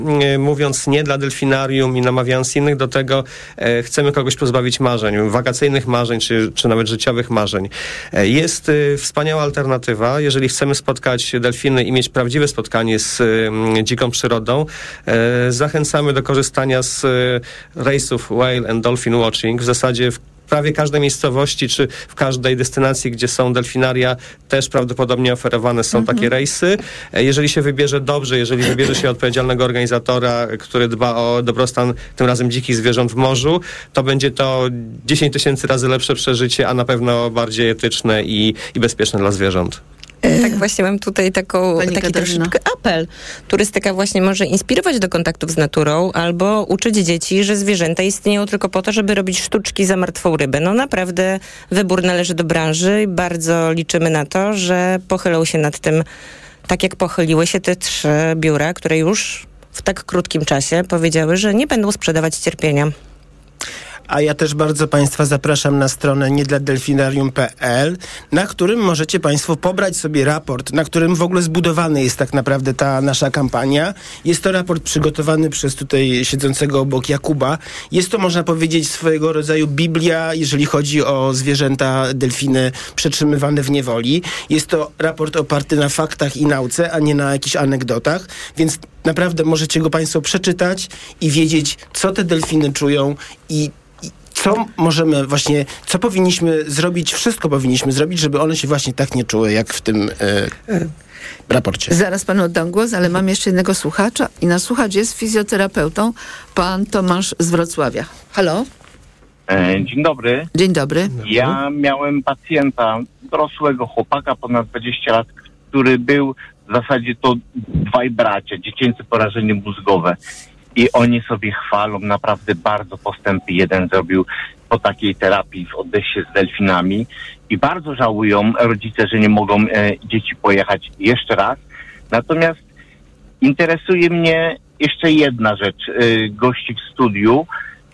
mówiąc nie dla delfinarium i namawiając innych do tego, chcemy kogoś pozbawić marzeń, wakacyjnych marzeń, czy nawet życiowych marzeń. Jest wspaniała alternatywa. Jeżeli chcemy spotkać delfiny i mieć prawdziwe spotkanie z dziką przyrodą, zachęcamy do korzystania z rejsów Whale and Dolphin Watching. W zasadzie w prawie każdej miejscowości, czy w każdej destynacji, gdzie są delfinaria, też prawdopodobnie oferowane są takie rejsy. Jeżeli się wybierze dobrze, jeżeli wybierze się odpowiedzialnego organizatora, który dba o dobrostan, tym razem dzikich zwierząt w morzu, to będzie to 10 000 razy lepsze przeżycie, a na pewno bardziej etyczne i bezpieczne dla zwierząt. Tak, właśnie mam tutaj taki troszeczkę apel. Turystyka właśnie może inspirować do kontaktów z naturą albo uczyć dzieci, że zwierzęta istnieją tylko po to, żeby robić sztuczki za martwą rybę. No naprawdę wybór należy do branży i bardzo liczymy na to, że pochylą się nad tym, tak jak pochyliły się te 3 biura, które już w tak krótkim czasie powiedziały, że nie będą sprzedawać cierpienia. A ja też bardzo Państwa zapraszam na stronę niedladelfinarium.pl, na którym możecie Państwo pobrać sobie raport, na którym w ogóle zbudowany jest tak naprawdę ta nasza kampania. Jest to raport przygotowany przez tutaj siedzącego obok Jakuba. Jest to, można powiedzieć, swojego rodzaju Biblia, jeżeli chodzi o zwierzęta, delfiny przetrzymywane w niewoli. Jest to raport oparty na faktach i nauce, a nie na jakichś anegdotach, więc naprawdę możecie go Państwo przeczytać i wiedzieć, co te delfiny czują i co powinniśmy zrobić, wszystko powinniśmy zrobić, żeby one się właśnie tak nie czuły, jak w tym raporcie. Zaraz panu oddam głos, ale mam jeszcze jednego słuchacza i nasz słuchacz jest fizjoterapeutą, pan Tomasz z Wrocławia. Halo? Dzień dobry. Dzień dobry. Ja miałem pacjenta, dorosłego chłopaka ponad 20 lat, który był w zasadzie to 2 bracia, dziecięce porażenie mózgowe. I oni sobie chwalą naprawdę bardzo postępy. Jeden zrobił po takiej terapii w Odessie z delfinami i bardzo żałują rodzice, że nie mogą dzieci pojechać jeszcze raz. Natomiast interesuje mnie jeszcze jedna rzecz, gości w studiu,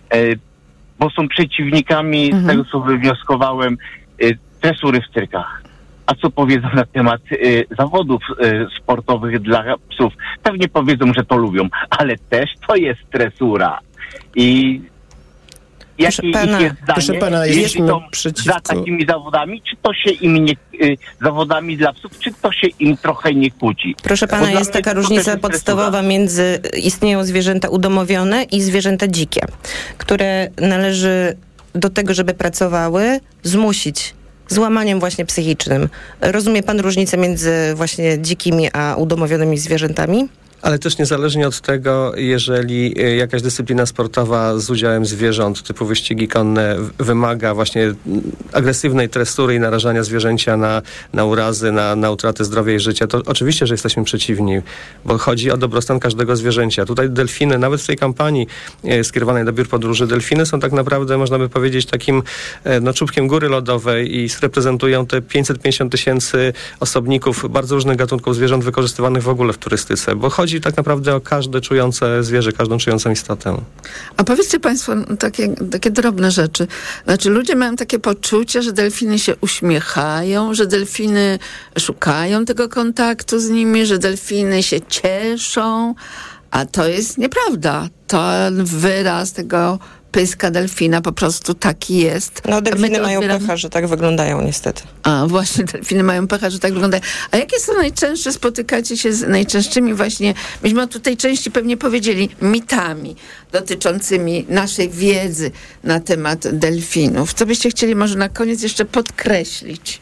bo są przeciwnikami, z tego co wywnioskowałem, tresury w cyrkach. A co powiedzą na temat zawodów sportowych dla psów? Pewnie powiedzą, że to lubią, ale też to jest tresura. I jakie ich jest zdanie, jeśli są za takimi zawodami, czy to się im nie, zawodami dla psów, czy to się im trochę nie kłóci? Proszę pana, jest taka różnica podstawowa między istnieją zwierzęta udomowione i zwierzęta dzikie, które należy do tego, żeby pracowały, zmusić złamaniem właśnie psychicznym. Rozumie pan różnicę między właśnie dzikimi a udomowionymi zwierzętami? Ale też niezależnie od tego, jeżeli jakaś dyscyplina sportowa z udziałem zwierząt, typu wyścigi konne, wymaga właśnie agresywnej tresury i narażania zwierzęcia na urazy, na utratę zdrowia i życia, to oczywiście, że jesteśmy przeciwni, bo chodzi o dobrostan każdego zwierzęcia. Tutaj delfiny, nawet w tej kampanii skierowanej do biur podróży, delfiny są tak naprawdę, można by powiedzieć, takim czubkiem góry lodowej i reprezentują te 550 000 osobników bardzo różnych gatunków zwierząt wykorzystywanych w ogóle w turystyce, bo chodzi tak naprawdę o każde czujące zwierzę, każdą czującą istotę. A powiedzcie państwo takie drobne rzeczy. Znaczy ludzie mają takie poczucie, że delfiny się uśmiechają, że delfiny szukają tego kontaktu z nimi, że delfiny się cieszą, a to jest nieprawda. Ten wyraz tego pyska delfina po prostu taki jest. No delfiny mają pecha, że tak wyglądają niestety. A właśnie, delfiny mają pecha, że tak wyglądają. A jakie są najczęstsze, spotykacie się z najczęstszymi właśnie, myśmy o tutaj części pewnie powiedzieli, mitami dotyczącymi naszej wiedzy na temat delfinów. Co byście chcieli może na koniec jeszcze podkreślić?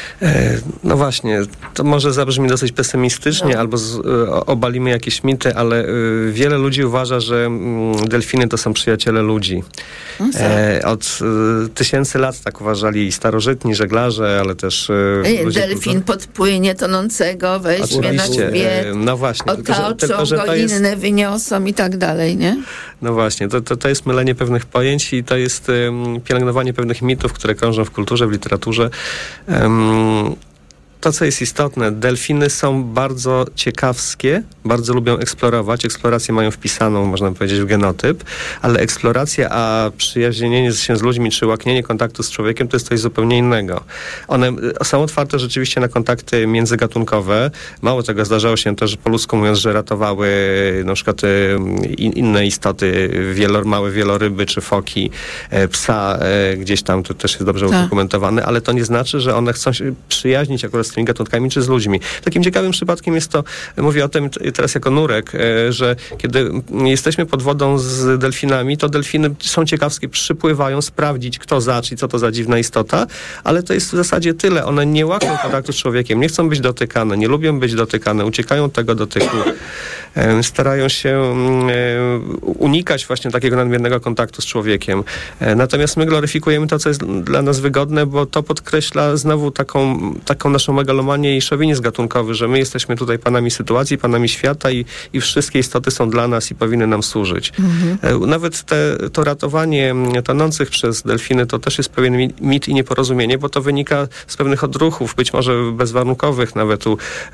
No właśnie, to może zabrzmi dosyć pesymistycznie, albo obalimy jakieś mity, ale wiele ludzi uważa, że delfiny to są przyjaciele ludzi. Od tysięcy lat tak uważali starożytni żeglarze, ale też delfin podpłynie tonącego, weźmie na grzbiet, no właśnie, otoczą go, inne wyniosą i tak dalej, nie? No właśnie, to jest mylenie pewnych pojęć i to jest pielęgnowanie pewnych mitów, które krążą w kulturze, w literaturze. To, co jest istotne, delfiny są bardzo ciekawskie, bardzo lubią eksplorować. Eksplorację mają wpisaną, można powiedzieć, w genotyp, ale eksploracja, a przyjaźnienie się z ludźmi, czy łaknienie kontaktu z człowiekiem, to jest coś zupełnie innego. One są otwarte rzeczywiście na kontakty międzygatunkowe. Mało tego, zdarzało się też, po ludzku mówiąc, że ratowały na przykład inne istoty, małe wieloryby, czy foki, psa, gdzieś tam, to też jest dobrze udokumentowane, ale to nie znaczy, że one chcą się przyjaźnić akurat z tymi gatunkami, czy z ludźmi. Takim ciekawym przypadkiem jest to, mówię o tym teraz jako nurek, że kiedy jesteśmy pod wodą z delfinami, to delfiny są ciekawskie, przypływają sprawdzić, kto zacz i co to za dziwna istota, ale to jest w zasadzie tyle. One nie łakną kontaktu z człowiekiem, nie chcą być dotykane, nie lubią być dotykane, uciekają od tego dotyku. Starają się unikać właśnie takiego nadmiernego kontaktu z człowiekiem. Natomiast my gloryfikujemy to, co jest dla nas wygodne, bo to podkreśla znowu taką naszą megalomanię i szowinizm gatunkowy, że my jesteśmy tutaj panami sytuacji, panami świata i wszystkie istoty są dla nas i powinny nam służyć. Nawet to ratowanie tonących przez delfiny to też jest pewien mit i nieporozumienie, bo to wynika z pewnych odruchów, być może bezwarunkowych nawet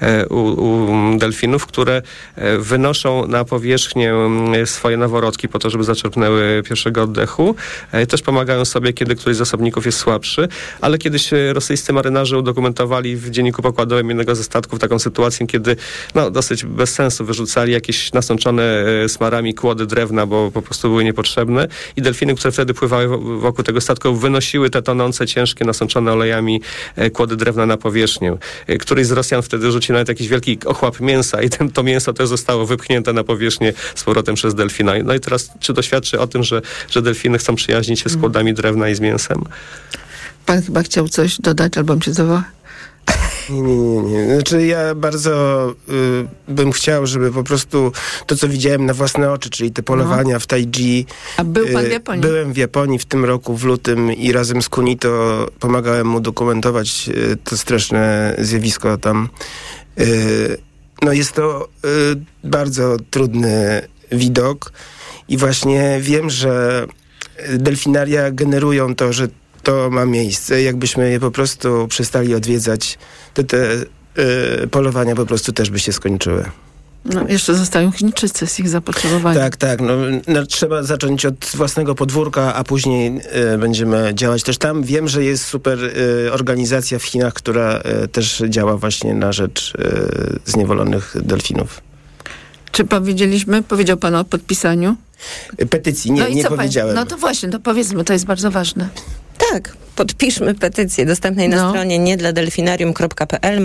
u delfinów, które wynoszą na powierzchnię swoje noworodki po to, żeby zaczerpnęły pierwszego oddechu. Też pomagają sobie, kiedy któryś z osobników jest słabszy, ale kiedyś rosyjscy marynarze udokumentowali w dzienniku pokładowym jednego ze statków taką sytuację, kiedy dosyć bez sensu wyrzucali jakieś nasączone smarami kłody drewna, bo po prostu były niepotrzebne i delfiny, które wtedy pływały wokół tego statku, wynosiły te tonące, ciężkie, nasączone olejami kłody drewna na powierzchnię. Któryś z Rosjan wtedy rzucił nawet jakiś wielki ochłap mięsa i to mięso też zostało wypchnięte na powierzchnię z powrotem przez delfina. No i teraz, czy to świadczy o tym, że delfiny chcą przyjaźnić się z kłodami drewna i z mięsem? Pan chyba chciał coś dodać, albo mi się zawoła? Nie. Znaczy ja bardzo bym chciał, żeby po prostu to, co widziałem na własne oczy, czyli te polowania w Taiji. A był pan w Japonii? Byłem w Japonii w tym roku, w lutym i razem z Kunito pomagałem mu dokumentować to straszne zjawisko tam. Jest to bardzo trudny widok i właśnie wiem, że delfinaria generują to, że to ma miejsce. Jakbyśmy je po prostu przestali odwiedzać, to te polowania po prostu też by się skończyły. Jeszcze zostają Chińczycy z ich zapotrzebowaniem. Tak. Trzeba zacząć od własnego podwórka, a później będziemy działać też tam. Wiem, że jest super organizacja w Chinach, która też działa właśnie na rzecz zniewolonych delfinów. Czy powiedział pan o podpisaniu? Petycji, nie powiedziałem. No to właśnie, to powiedzmy, to jest bardzo ważne. Tak, podpiszmy petycję dostępnej na stronie niedladelfinarium.pl.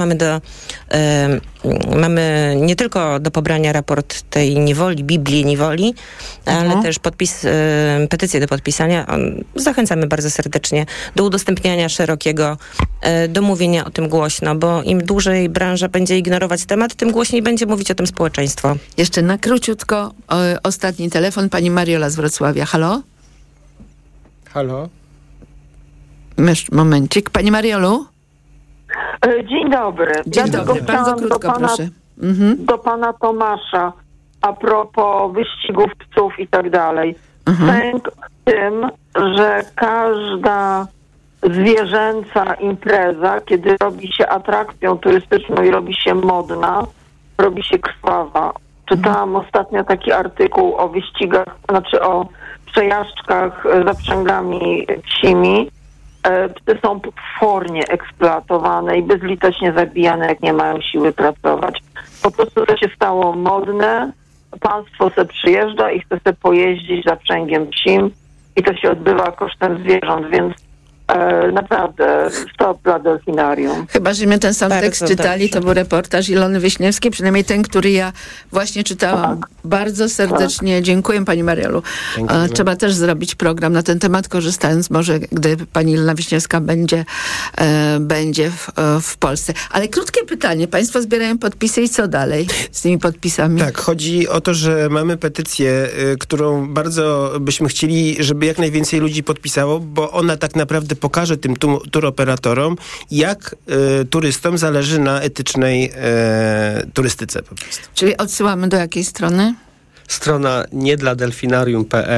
Mamy nie tylko do pobrania raport tej niewoli, Biblii niewoli, ale też petycję do podpisania. Zachęcamy bardzo serdecznie do udostępniania szerokiego, do mówienia o tym głośno, bo im dłużej branża będzie ignorować temat, tym głośniej będzie mówić o tym społeczeństwo. Jeszcze na króciutko ostatni telefon. Pani Mariola z Wrocławia. Halo? Halo? Momencik. Pani Mariolu? Dzień dobry. Dzień dobry. Bardzo krótko, proszę. Do pana Tomasza a propos wyścigów psów i tak dalej. Sęk w tym, że każda zwierzęca impreza, kiedy robi się atrakcją turystyczną i robi się modna, robi się krwawa. Czytałam ostatnio taki artykuł o wyścigach, o przejażdżkach zaprzęgami psimi. Psy są potwornie eksploatowane i bezlitośnie zabijane, jak nie mają siły pracować. Po prostu to się stało modne. Państwo se przyjeżdża i chce se pojeździć zaprzęgiem psim i to się odbywa kosztem zwierząt, więc naprawdę stop dla delfinarium. Chyba, że my ten sam tekst czytali, to był reportaż Ilony Wiśniewskiej, przynajmniej ten, który ja właśnie czytałam. Tak. Bardzo serdecznie dziękuję pani Mariolu. Trzeba też zrobić program na ten temat, korzystając może, gdy pani Ilona Wiśniewska będzie w Polsce. Ale krótkie pytanie. Państwo zbierają podpisy i co dalej z tymi podpisami? Tak, chodzi o to, że mamy petycję, którą bardzo byśmy chcieli, żeby jak najwięcej ludzi podpisało, bo ona tak naprawdę pokaże tym turoperatorom, jak turystom zależy na etycznej turystyce po prostu. Czyli odsyłamy do jakiej strony? Strona niedladelfinarium.pl.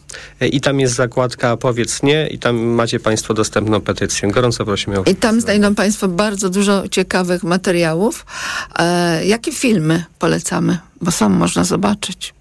i tam jest zakładka Powiedz nie i tam macie Państwo dostępną petycję. Gorąco prosimy o I tam znajdą Państwo bardzo dużo ciekawych materiałów. Jakie filmy polecamy? Bo sam można zobaczyć.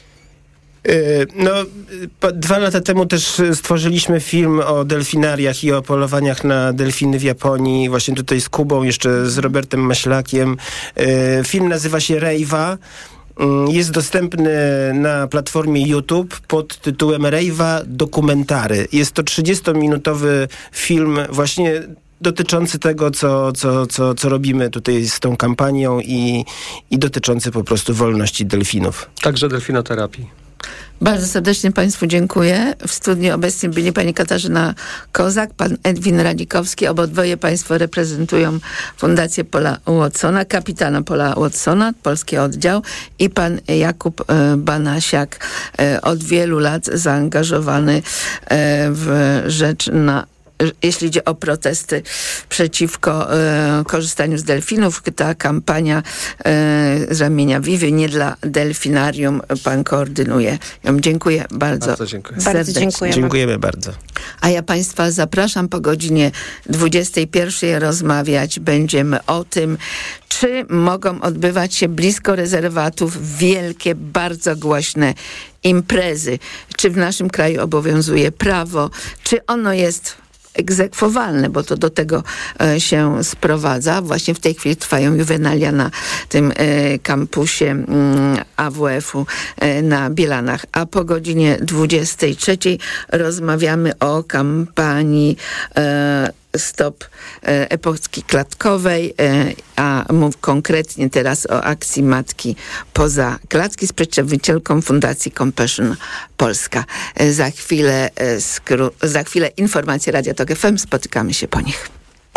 2 lata temu też stworzyliśmy film o delfinariach i o polowaniach na delfiny w Japonii, właśnie tutaj z Kubą, jeszcze z Robertem Maślakiem. Film nazywa się Rejwa. Jest dostępny na platformie YouTube pod tytułem Rejwa Dokumentary. Jest to 30-minutowy film właśnie dotyczący tego, co robimy tutaj z tą kampanią i dotyczący po prostu wolności delfinów. Także delfinoterapii. Bardzo serdecznie Państwu dziękuję. W studniu obecnie byli pani Katarzyna Kozak, pan Edwin Radikowski. Obydwoje Państwo reprezentują Fundację Paula Watsona, kapitana Paula Watsona, polski oddział, i pan Jakub Banasiak, od wielu lat zaangażowany w rzecz jeśli idzie o protesty przeciwko korzystaniu z delfinów. Ta kampania z ramienia Vivy, nie dla delfinarium, pan koordynuje. Dziękuję bardzo. Bardzo dziękuję. Bardzo Dziękujemy bardzo. A ja Państwa zapraszam po godzinie 21:00 rozmawiać będziemy o tym, czy mogą odbywać się blisko rezerwatów wielkie, bardzo głośne imprezy. Czy w naszym kraju obowiązuje prawo, czy ono jest egzekwowalne, bo to do tego się sprowadza. Właśnie w tej chwili trwają juwenalia na tym kampusie AWF-u na Bielanach. A po godzinie 23:00 rozmawiamy o kampanii Stop epoki klatkowej, a mów konkretnie teraz o akcji Matki Poza Klatki z przedstawicielką Fundacji Compassion Polska. Za chwilę informacje Radia Tok FM. Spotykamy się po nich.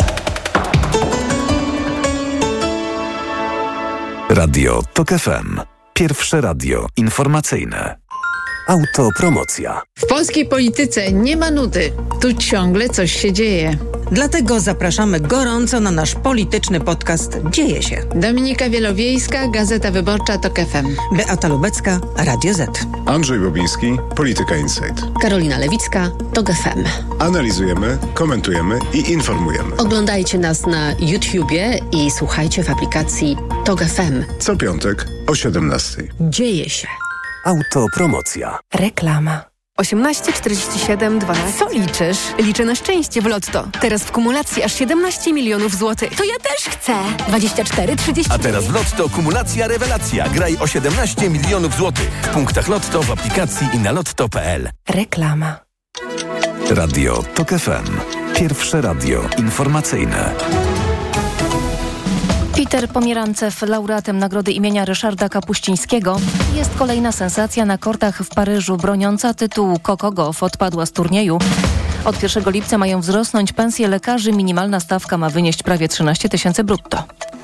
Radio Tok FM. Pierwsze radio informacyjne. Autopromocja. W polskiej polityce nie ma nudy. Tu ciągle coś się dzieje. Dlatego zapraszamy gorąco na nasz polityczny podcast Dzieje się. Dominika Wielowiejska, Gazeta Wyborcza Tok FM. Beata Lubecka, Radio Z. Andrzej Bobiński, Polityka Insight. Karolina Lewicka, Tok FM. Analizujemy, komentujemy i informujemy. Oglądajcie nas na YouTubie i słuchajcie w aplikacji Tok FM. Co piątek o 17:00. Dzieje się. Autopromocja. Reklama. 18 47 12. Co liczysz? Liczę na szczęście w Lotto. Teraz w kumulacji aż 17 milionów złotych. To ja też chcę. 24 30. A teraz w Lotto kumulacja rewelacja. Graj o 17 milionów złotych. W punktach Lotto, w aplikacji i na lotto.pl. Reklama. Radio Tok FM. Pierwsze radio informacyjne. Peter Pomierancew, laureatem nagrody imienia Ryszarda Kapuścińskiego. Jest kolejna sensacja na kortach w Paryżu. Broniąca tytułu Coco Gauff odpadła z turnieju. Od 1 lipca mają wzrosnąć pensje lekarzy. Minimalna stawka ma wynieść prawie 13 000 brutto.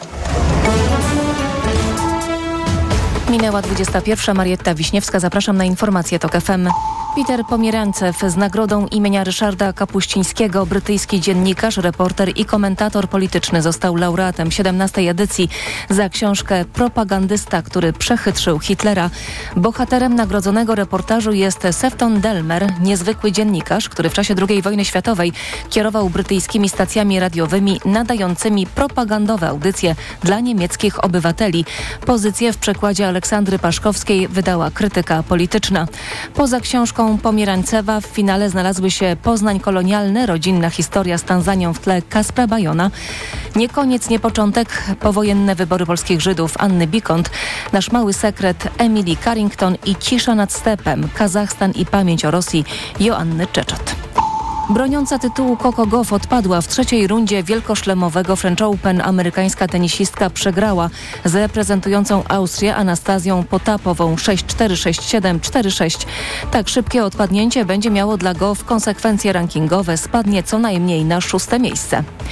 Minęła 21. Marietta Wiśniewska. Zapraszam na informacje Tok FM. Peter Pomierancew z nagrodą imienia Ryszarda Kapuścińskiego, brytyjski dziennikarz, reporter i komentator polityczny, został laureatem 17. edycji za książkę Propagandysta, który przechytrzył Hitlera. Bohaterem nagrodzonego reportażu jest Sefton Delmer, niezwykły dziennikarz, który w czasie II wojny światowej kierował brytyjskimi stacjami radiowymi nadającymi propagandowe audycje dla niemieckich obywateli. Pozycję w przekładzie Aleksandry Paszkowskiej wydała Krytyka Polityczna. Poza książką Pomierańcewa w finale znalazły się Poznań kolonialny, rodzinna historia z Tanzanią w tle Kaspra Bajona, Nie koniec, nie początek, powojenne wybory polskich Żydów Anny Bikont, Nasz mały sekret Emily Carrington i Cisza nad stepem, Kazachstan i pamięć o Rosji Joanny Czeczot. Broniąca tytułu Coco Gauff odpadła w trzeciej rundzie wielkoszlemowego French Open. Amerykańska tenisistka przegrała z reprezentującą Austrię Anastazją Potapową 6-4, 6-7, 4-6. Tak szybkie odpadnięcie będzie miało dla Gauff konsekwencje rankingowe. Spadnie co najmniej na 6. miejsce.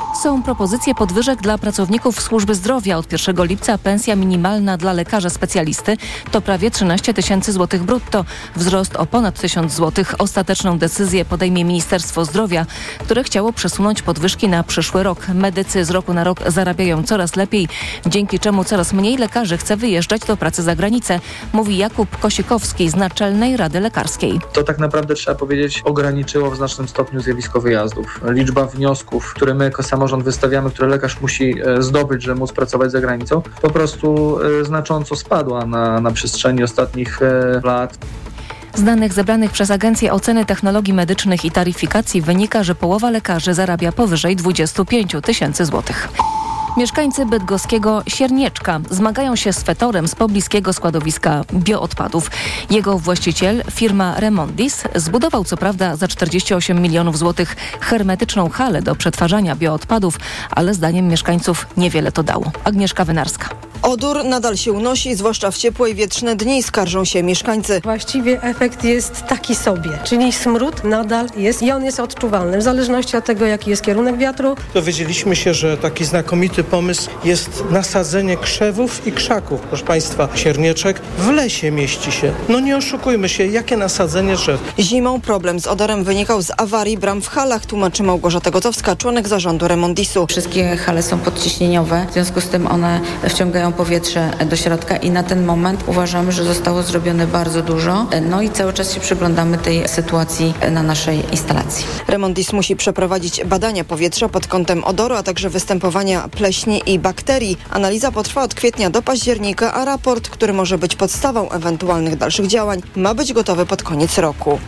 Są propozycje podwyżek dla pracowników służby zdrowia. Od 1 lipca pensja minimalna dla lekarza specjalisty to prawie 13 000 złotych brutto. Wzrost o ponad 1000 złotych. Ostateczną decyzję podejmie Ministerstwo Zdrowia, które chciało przesunąć podwyżki na przyszły rok. Medycy z roku na rok zarabiają coraz lepiej, dzięki czemu coraz mniej lekarzy chce wyjeżdżać do pracy za granicę, mówi Jakub Kosikowski z Naczelnej Rady Lekarskiej. To tak naprawdę, trzeba powiedzieć, ograniczyło w znacznym stopniu zjawisko wyjazdów. Liczba wniosków, które my jako samorząd wystawiamy, które lekarz musi zdobyć, żeby móc pracować za granicą, po prostu znacząco spadła na przestrzeni ostatnich lat. Z danych zebranych przez Agencję Oceny Technologii Medycznych i Taryfikacji wynika, że połowa lekarzy zarabia powyżej 25 000 złotych. Mieszkańcy bydgoskiego Siernieczka zmagają się z fetorem z pobliskiego składowiska bioodpadów. Jego właściciel, firma Remondis, zbudował co prawda za 48 milionów złotych hermetyczną halę do przetwarzania bioodpadów, ale zdaniem mieszkańców niewiele to dało. Agnieszka Wynarska. Odór nadal się unosi, zwłaszcza w ciepłe i wietrzne dni, skarżą się mieszkańcy. Właściwie efekt jest taki sobie, czyli smród nadal jest i on jest odczuwalny w zależności od tego, jaki jest kierunek wiatru. Dowiedzieliśmy się, że taki znakomity pomysł jest nasadzenie krzewów i krzaków. Proszę Państwa, Siernieczek w lesie mieści się. No nie oszukujmy się, jakie nasadzenie drzew. Zimą problem z odorem wynikał z awarii bram w halach, tłumaczy Małgorzata Gotowska, członek zarządu Remondisu. Wszystkie hale są podciśnieniowe, w związku z tym one wciągają powietrze do środka i na ten moment uważamy, że zostało zrobione bardzo dużo. No i cały czas się przyglądamy tej sytuacji na naszej instalacji. Remondis musi przeprowadzić badania powietrza pod kątem odoru, a także występowania pleśni i bakterii. Analiza potrwa od kwietnia do października, a raport, który może być podstawą ewentualnych dalszych działań, ma być gotowy pod koniec roku.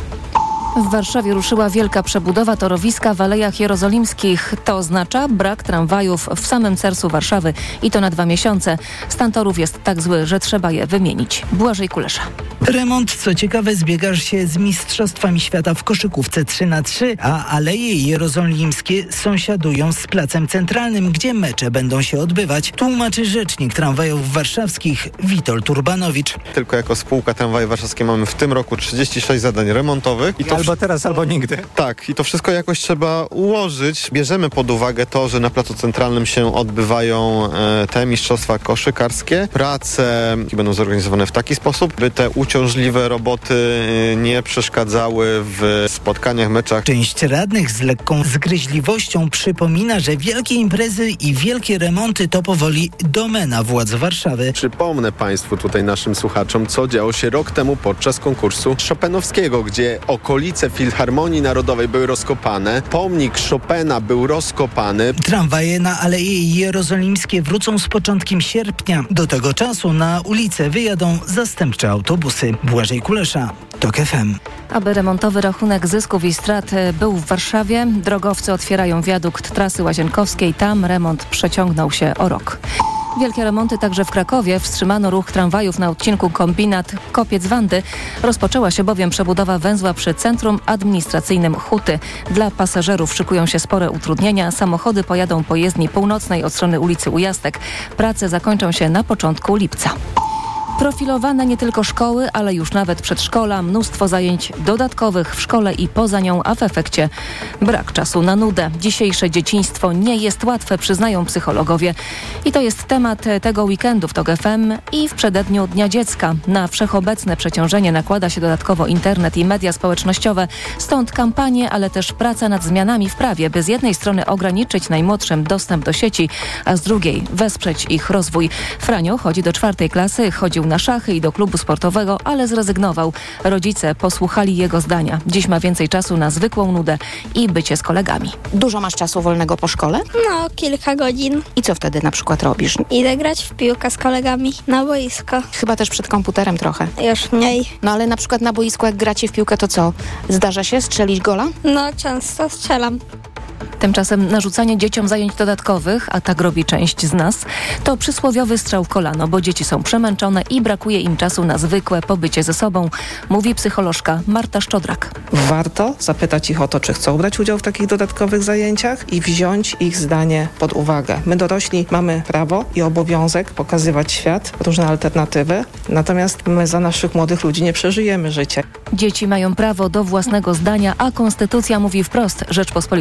W Warszawie ruszyła wielka przebudowa torowiska w Alejach Jerozolimskich. To oznacza brak tramwajów w samym sercu Warszawy i to na 2 miesiące. Stan torów jest tak zły, że trzeba je wymienić. Błażej Kulesza. Remont, co ciekawe, zbiega się z Mistrzostwami Świata w koszykówce 3x3, a Aleje Jerozolimskie sąsiadują z Placem Centralnym, gdzie mecze będą się odbywać, tłumaczy rzecznik tramwajów warszawskich Witold Urbanowicz. Tylko jako spółka Tramwaje Warszawskie mamy w tym roku 36 zadań remontowych. I to albo teraz, albo nigdy. Tak, i to wszystko jakoś trzeba ułożyć. Bierzemy pod uwagę to, że na Placu Centralnym się odbywają te mistrzostwa koszykarskie. Prace będą zorganizowane w taki sposób, by te uciążliwe roboty nie przeszkadzały w spotkaniach, meczach. Część radnych z lekką zgryźliwością przypomina, że wielkie imprezy i wielkie remonty to powoli domena władz Warszawy. Przypomnę Państwu, tutaj naszym słuchaczom, co działo się rok temu podczas konkursu Chopinowskiego, gdzie okolice Filharmonii Narodowej były rozkopane, pomnik Chopina był rozkopany. Tramwaje na Aleje Jerozolimskie wrócą z początkiem sierpnia. Do tego czasu na ulicę wyjadą zastępcze autobusy. Błażej Kulesza, TOK FM. Aby remontowy rachunek zysków i strat był w Warszawie, drogowcy otwierają wiadukt trasy łazienkowskiej. Tam remont przeciągnął się o rok. Wielkie remonty także w Krakowie. Wstrzymano ruch tramwajów na odcinku kombinat Kopiec-Wandy. Rozpoczęła się bowiem przebudowa węzła przy centrum administracyjnym Huty. Dla pasażerów szykują się spore utrudnienia. Samochody pojadą po jezdni północnej od strony ulicy Ujastek. Prace zakończą się na początku lipca. Profilowane nie tylko szkoły, ale już nawet przedszkola, mnóstwo zajęć dodatkowych w szkole i poza nią, a w efekcie brak czasu na nudę. Dzisiejsze dzieciństwo nie jest łatwe, przyznają psychologowie. I to jest temat tego weekendu w TOK FM i w przededniu Dnia Dziecka. Na wszechobecne przeciążenie nakłada się dodatkowo internet i media społecznościowe. Stąd kampanie, ale też praca nad zmianami w prawie, by z jednej strony ograniczyć najmłodszym dostęp do sieci, a z drugiej wesprzeć ich rozwój. Franio chodzi do 4. klasy, chodził na szachy i do klubu sportowego, ale zrezygnował. Rodzice posłuchali jego zdania. Dziś ma więcej czasu na zwykłą nudę i bycie z kolegami. Dużo masz czasu wolnego po szkole? No, kilka godzin. I co wtedy na przykład robisz? Idę grać w piłkę z kolegami na boisko. Chyba też przed komputerem trochę. Już mniej. No ale na przykład na boisku, jak gracie w piłkę, to co? Zdarza się strzelić gola? No, często strzelam. Tymczasem narzucanie dzieciom zajęć dodatkowych, a tak robi część z nas, to przysłowiowy strzał w kolano, bo dzieci są przemęczone i brakuje im czasu na zwykłe pobycie ze sobą, mówi psycholożka Marta Szczodrak. Warto zapytać ich o to, czy chcą brać udział w takich dodatkowych zajęciach i wziąć ich zdanie pod uwagę. My dorośli mamy prawo i obowiązek pokazywać świat, różne alternatywy, natomiast my za naszych młodych ludzi nie przeżyjemy życia. Dzieci mają prawo do własnego zdania, a konstytucja mówi wprost: Rzeczpospolita Polska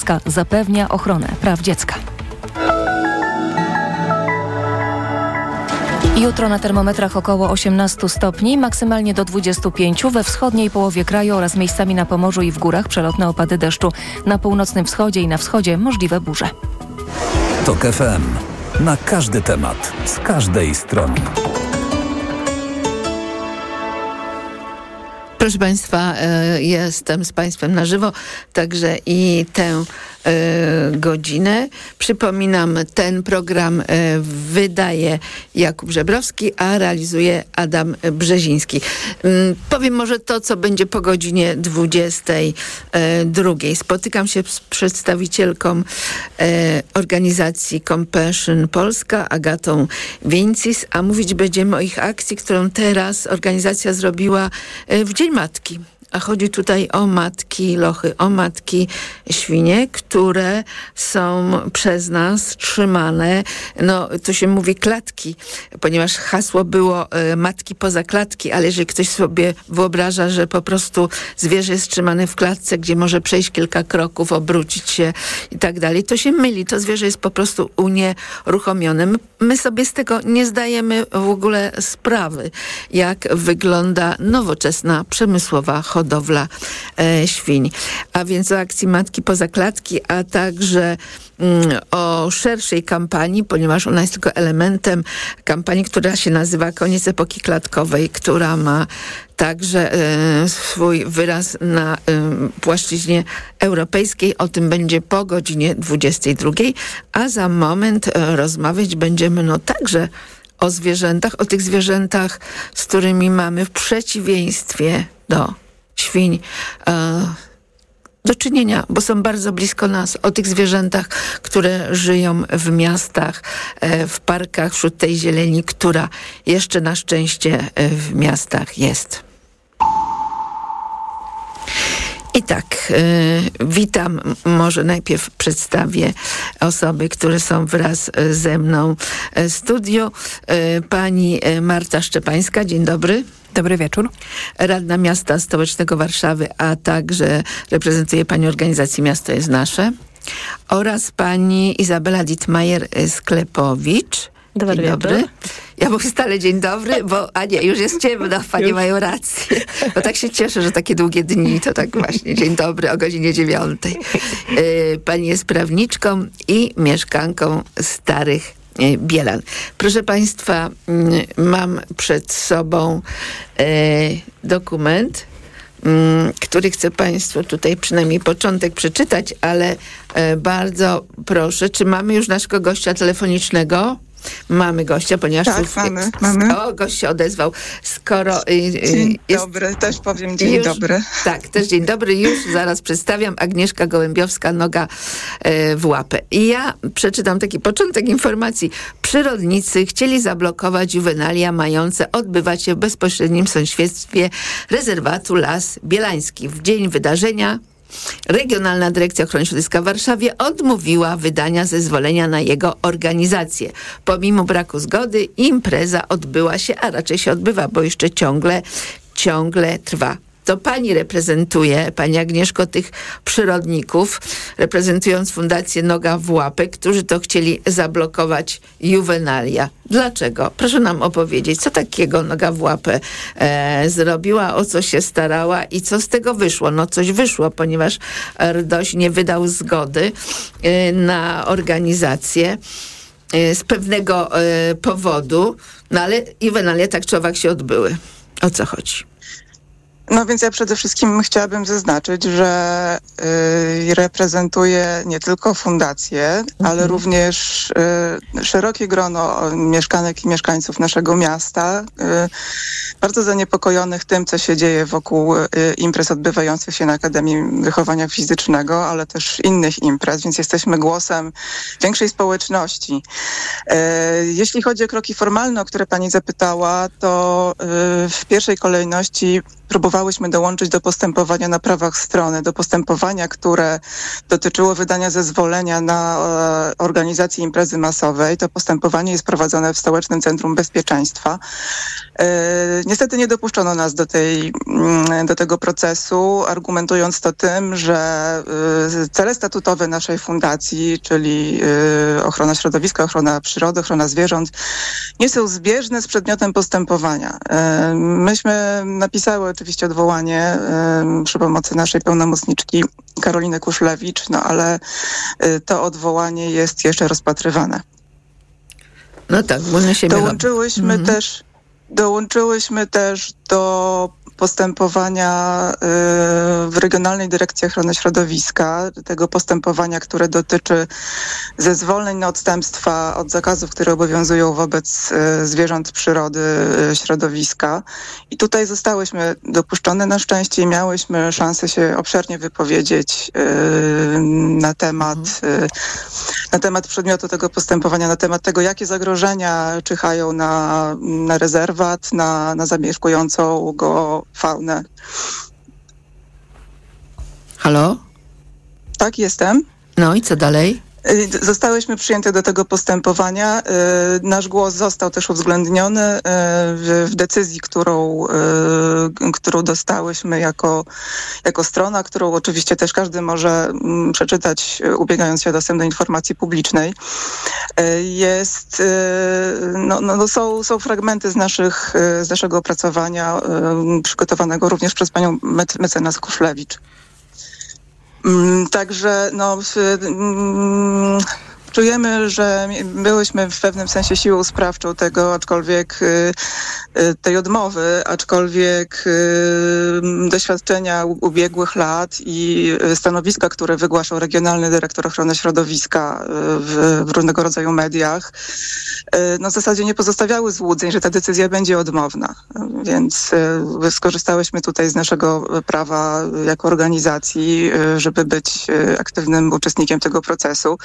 Europejska zapewnia ochronę praw dziecka. Jutro na termometrach około 18 stopni, maksymalnie do 25 we wschodniej połowie kraju oraz miejscami na Pomorzu i w górach przelotne opady deszczu. Na północnym wschodzie i na wschodzie możliwe burze. TOK FM. Na każdy temat, z każdej strony. Proszę Państwa, jestem z Państwem na żywo, także i tę godzinę. Przypominam, ten program wydaje Jakub Żebrowski, a realizuje Adam Brzeziński. Powiem może to, co będzie po godzinie 22. Spotykam się z przedstawicielką organizacji Compassion Polska, Agatą Wieńcis, a mówić będziemy o ich akcji, którą teraz organizacja zrobiła w Dzień Matki. A chodzi tutaj o matki lochy, o matki świnie, które są przez nas trzymane, to się mówi klatki, ponieważ hasło było matki poza klatki, ale jeżeli ktoś sobie wyobraża, że po prostu zwierzę jest trzymane w klatce, gdzie może przejść kilka kroków, obrócić się i tak dalej, to się myli. To zwierzę jest po prostu unieruchomione. My sobie z tego nie zdajemy w ogóle sprawy, jak wygląda nowoczesna, przemysłowa hodowla świń. A więc o akcji Matki poza klatki, a także o szerszej kampanii, ponieważ ona jest tylko elementem kampanii, która się nazywa Koniec epoki klatkowej, która ma także swój wyraz na płaszczyźnie europejskiej. O tym będzie po godzinie 22, a za moment rozmawiać będziemy także o zwierzętach, o tych zwierzętach, z którymi mamy w przeciwieństwie do świń do czynienia, bo są bardzo blisko nas, o tych zwierzętach, które żyją w miastach, w parkach, wśród tej zieleni, która jeszcze na szczęście w miastach jest. I tak, witam, może najpierw przedstawię osoby, które są wraz ze mną w studiu. Pani Marta Szczepańska, dzień dobry. Dobry wieczór. Radna Miasta Stołecznego Warszawy, a także reprezentuje pani organizacji Miasto jest Nasze. Oraz pani Izabela Dittmajer-Sklepowicz. Dzień dobry. Ja mówię stale dzień dobry, bo, a nie, już jest ciemno, panie mają rację. Bo tak się cieszę, że takie długie dni, to tak właśnie dzień dobry o godzinie 9. Pani jest prawniczką i mieszkanką Starych Bielan. Proszę Państwa, mam przed sobą dokument, który chcę Państwu tutaj przynajmniej początek przeczytać, ale bardzo proszę, czy mamy już naszego gościa telefonicznego? Mamy gościa, ponieważ... Tak, mamy. O, gość się odezwał. Skoro... Dzień dobry, też powiem dzień dobry. Tak, też dzień dobry. Już zaraz przedstawiam. Agnieszka Gołębiowska, Noga w łapę. I ja przeczytam taki początek informacji. Przyrodnicy chcieli zablokować juwenalia mające odbywać się w bezpośrednim sąsiedztwie rezerwatu Las Bielański. W dzień wydarzenia Regionalna Dyrekcja Ochrony Środowiska w Warszawie odmówiła wydania zezwolenia na jego organizację. Pomimo braku zgody impreza odbyła się, a raczej się odbywa, bo jeszcze ciągle trwa. To pani reprezentuje, pani Agnieszko, tych przyrodników, reprezentując Fundację Noga w łapę, którzy to chcieli zablokować juwenalia. Dlaczego? Proszę nam opowiedzieć, co takiego Noga w łapę zrobiła, o co się starała i co z tego wyszło. No coś wyszło, ponieważ RDOŚ nie wydał zgody na organizację z pewnego powodu, no ale juwenalia tak czy owak się odbyły. O co chodzi? No więc ja przede wszystkim chciałabym zaznaczyć, że reprezentuję nie tylko fundację, ale również szerokie grono mieszkanek i mieszkańców naszego miasta, bardzo zaniepokojonych tym, co się dzieje wokół imprez odbywających się na Akademii Wychowania Fizycznego, ale też innych imprez, więc jesteśmy głosem większej społeczności. Jeśli chodzi o kroki formalne, o które pani zapytała, to w pierwszej kolejności próbowaliśmy próbowałyśmy dołączyć do postępowania na prawach strony, do postępowania, które dotyczyło wydania zezwolenia na organizację imprezy masowej. To postępowanie jest prowadzone w Stołecznym Centrum Bezpieczeństwa. Niestety nie dopuszczono nas do tego procesu, argumentując to tym, że cele statutowe naszej fundacji, czyli ochrona środowiska, ochrona przyrody, ochrona zwierząt, nie są zbieżne z przedmiotem postępowania. Myśmy napisały oczywiście odwołanie przy pomocy naszej pełnomocniczki Karoliny Kuszlewicz, ale to odwołanie jest jeszcze rozpatrywane. No tak, bo my się Dołączyłyśmy też do postępowania w Regionalnej Dyrekcji Ochrony Środowiska, tego postępowania, które dotyczy zezwoleń na odstępstwa od zakazów, które obowiązują wobec zwierząt przyrody, środowiska. I tutaj zostałyśmy dopuszczone na szczęście i miałyśmy szansę się obszernie wypowiedzieć na temat przedmiotu tego postępowania, na temat tego, jakie zagrożenia czyhają na rezerwat, na zamieszkującą go faunę. Halo? Tak, jestem. No i co dalej? Zostałyśmy przyjęte do tego postępowania. Nasz głos został też uwzględniony w decyzji, którą dostałyśmy jako strona, którą oczywiście też każdy może przeczytać, ubiegając się o dostęp do informacji publicznej. Są fragmenty z naszego opracowania, przygotowanego również przez panią mecenas Kuszlewicz. Także czujemy, że byłyśmy w pewnym sensie siłą sprawczą tej odmowy, aczkolwiek doświadczenia ubiegłych lat i stanowiska, które wygłaszał Regionalny Dyrektor Ochrony Środowiska w różnego rodzaju mediach, w zasadzie nie pozostawiały złudzeń, że ta decyzja będzie odmowna. Więc skorzystałyśmy tutaj z naszego prawa jako organizacji, żeby być aktywnym uczestnikiem tego procesu.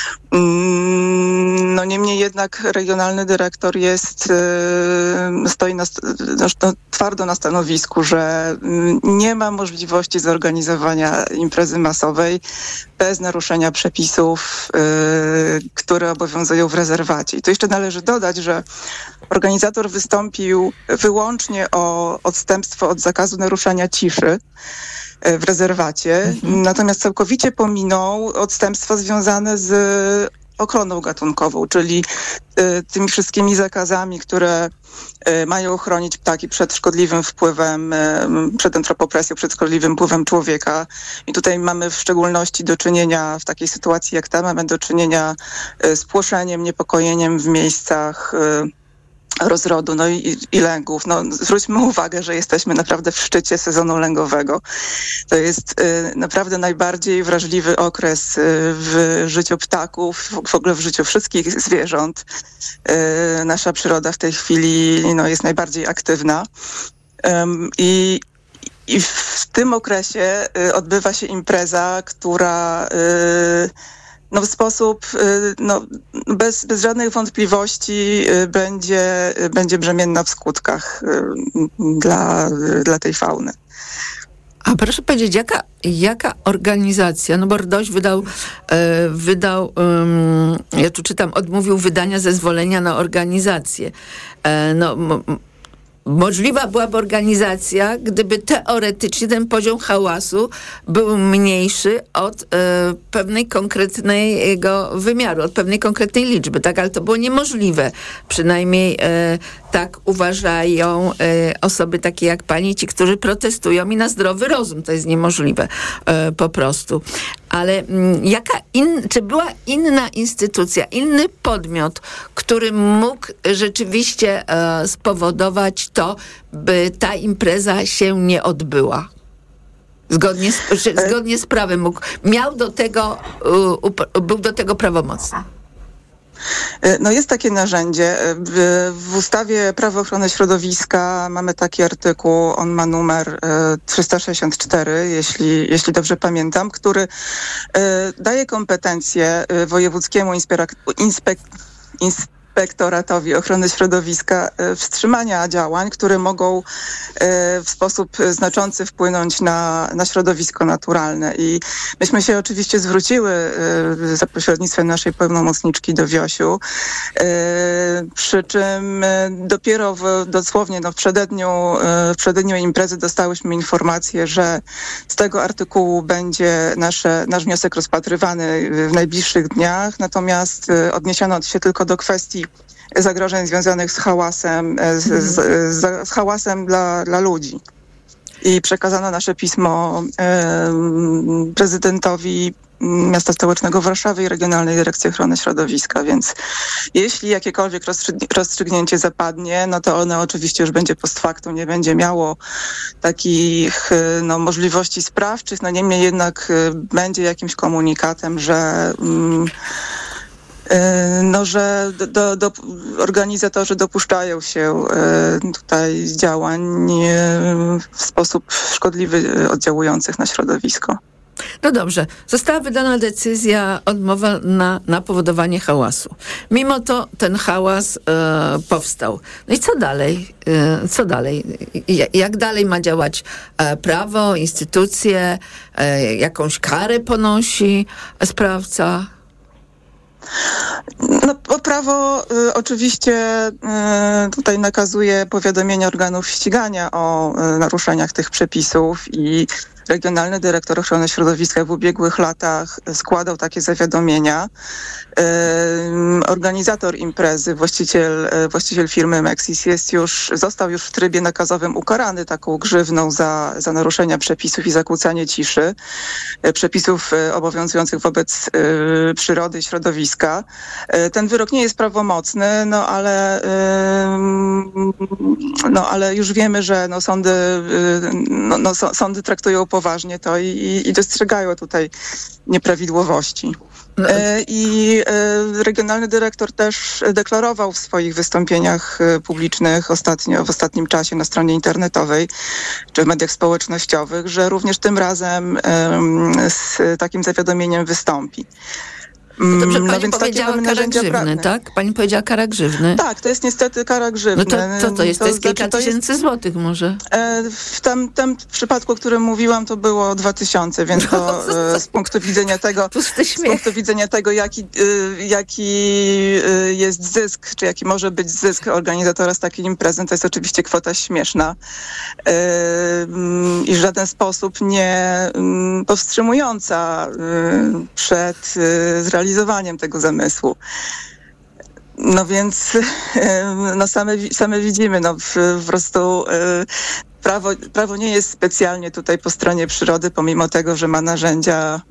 Niemniej jednak regionalny dyrektor stoi twardo na stanowisku, że nie ma możliwości zorganizowania imprezy masowej bez naruszenia przepisów, które obowiązują w rezerwacie. I tu jeszcze należy dodać, że organizator wystąpił wyłącznie o odstępstwo od zakazu naruszania ciszy w rezerwacie, natomiast całkowicie pominął odstępstwa związane z ochroną gatunkową, czyli tymi wszystkimi zakazami, które mają chronić ptaki przed szkodliwym wpływem, przed antropopresją, przed szkodliwym wpływem człowieka. I tutaj mamy w szczególności do czynienia, w takiej sytuacji jak ta, mamy do czynienia z płoszeniem, niepokojeniem w miejscach rozrodu, i lęgów. Zwróćmy uwagę, że jesteśmy naprawdę w szczycie sezonu lęgowego. To jest naprawdę najbardziej wrażliwy okres w życiu ptaków, w ogóle w życiu wszystkich zwierząt. Nasza przyroda w tej chwili jest najbardziej aktywna. I w tym okresie odbywa się impreza, która w sposób bez żadnych wątpliwości będzie brzemienna w skutkach dla tej fauny. A proszę powiedzieć, jaka organizacja, bo RDOŚ wydał, ja tu czytam, odmówił wydania zezwolenia na organizację. Możliwa byłaby organizacja, gdyby teoretycznie ten poziom hałasu był mniejszy od pewnej konkretnego wymiaru, od pewnej konkretnej liczby, tak? Ale to było niemożliwe. Przynajmniej tak uważają osoby takie jak pani, ci, którzy protestują i na zdrowy rozum. To jest niemożliwe po prostu. Ale czy była inna instytucja, inny podmiot, który mógł rzeczywiście spowodować to, by ta impreza się nie odbyła? Zgodnie z prawem był do tego prawomocny. Jest takie narzędzie. W ustawie Prawo ochrony środowiska mamy taki artykuł, on ma numer 364, jeśli dobrze pamiętam, który daje kompetencje wojewódzkiemu Inspektoratowi Ochrony Środowiska wstrzymania działań, które mogą w sposób znaczący wpłynąć na środowisko naturalne. I myśmy się oczywiście zwróciły za pośrednictwem naszej pełnomocniczki do WIOŚ-u, przy czym dopiero dosłownie w przededniu imprezy dostałyśmy informację, że z tego artykułu będzie nasz wniosek rozpatrywany w najbliższych dniach, natomiast odniesiono się tylko do kwestii zagrożeń związanych z hałasem, z hałasem dla ludzi. I przekazano nasze pismo prezydentowi Miasta Stołecznego Warszawy i Regionalnej Dyrekcji Ochrony Środowiska, więc jeśli jakiekolwiek rozstrzygnięcie zapadnie, no to ono oczywiście już będzie post factum, nie będzie miało takich możliwości sprawczych, no niemniej jednak będzie jakimś komunikatem, że organizatorzy dopuszczają się tutaj działań w sposób szkodliwy oddziałujących na środowisko. No dobrze, została wydana decyzja, odmowa na powodowanie hałasu. Mimo to ten hałas powstał. No i co dalej? Co dalej? Jak dalej ma działać prawo, instytucje? Jakąś karę ponosi sprawca? No, prawo oczywiście tutaj nakazuje powiadomienie organów ścigania o naruszeniach tych przepisów i Regionalny Dyrektor Ochrony Środowiska w ubiegłych latach składał takie zawiadomienia. Organizator imprezy, właściciel firmy Mexis został już w trybie nakazowym ukarany taką grzywną za naruszenia przepisów i zakłócanie ciszy, przepisów obowiązujących wobec przyrody i środowiska. Ten wyrok nie jest prawomocny, ale już wiemy, że sądy traktują poważnie to i dostrzegają tutaj nieprawidłowości. I regionalny dyrektor też deklarował w swoich wystąpieniach publicznych w ostatnim czasie na stronie internetowej czy w mediach społecznościowych, że również tym razem z takim zawiadomieniem wystąpi. Dobrze, pani powiedziała kara grzywny, tak? Pani powiedziała kara grzywny. Tak, to jest niestety kara grzywny. No to jest? To jest kilka tysięcy złotych może? W tym przypadku, o którym mówiłam, to było 2000, więc to z punktu widzenia tego, jaki jest zysk, czy jaki może być zysk organizatora z takiej imprezy, to jest oczywiście kwota śmieszna i w żaden sposób nie powstrzymująca przed zrealizowaniem tego zamysłu. No więc same widzimy, po prostu prawo nie jest specjalnie tutaj po stronie przyrody, pomimo tego, że ma narzędzia,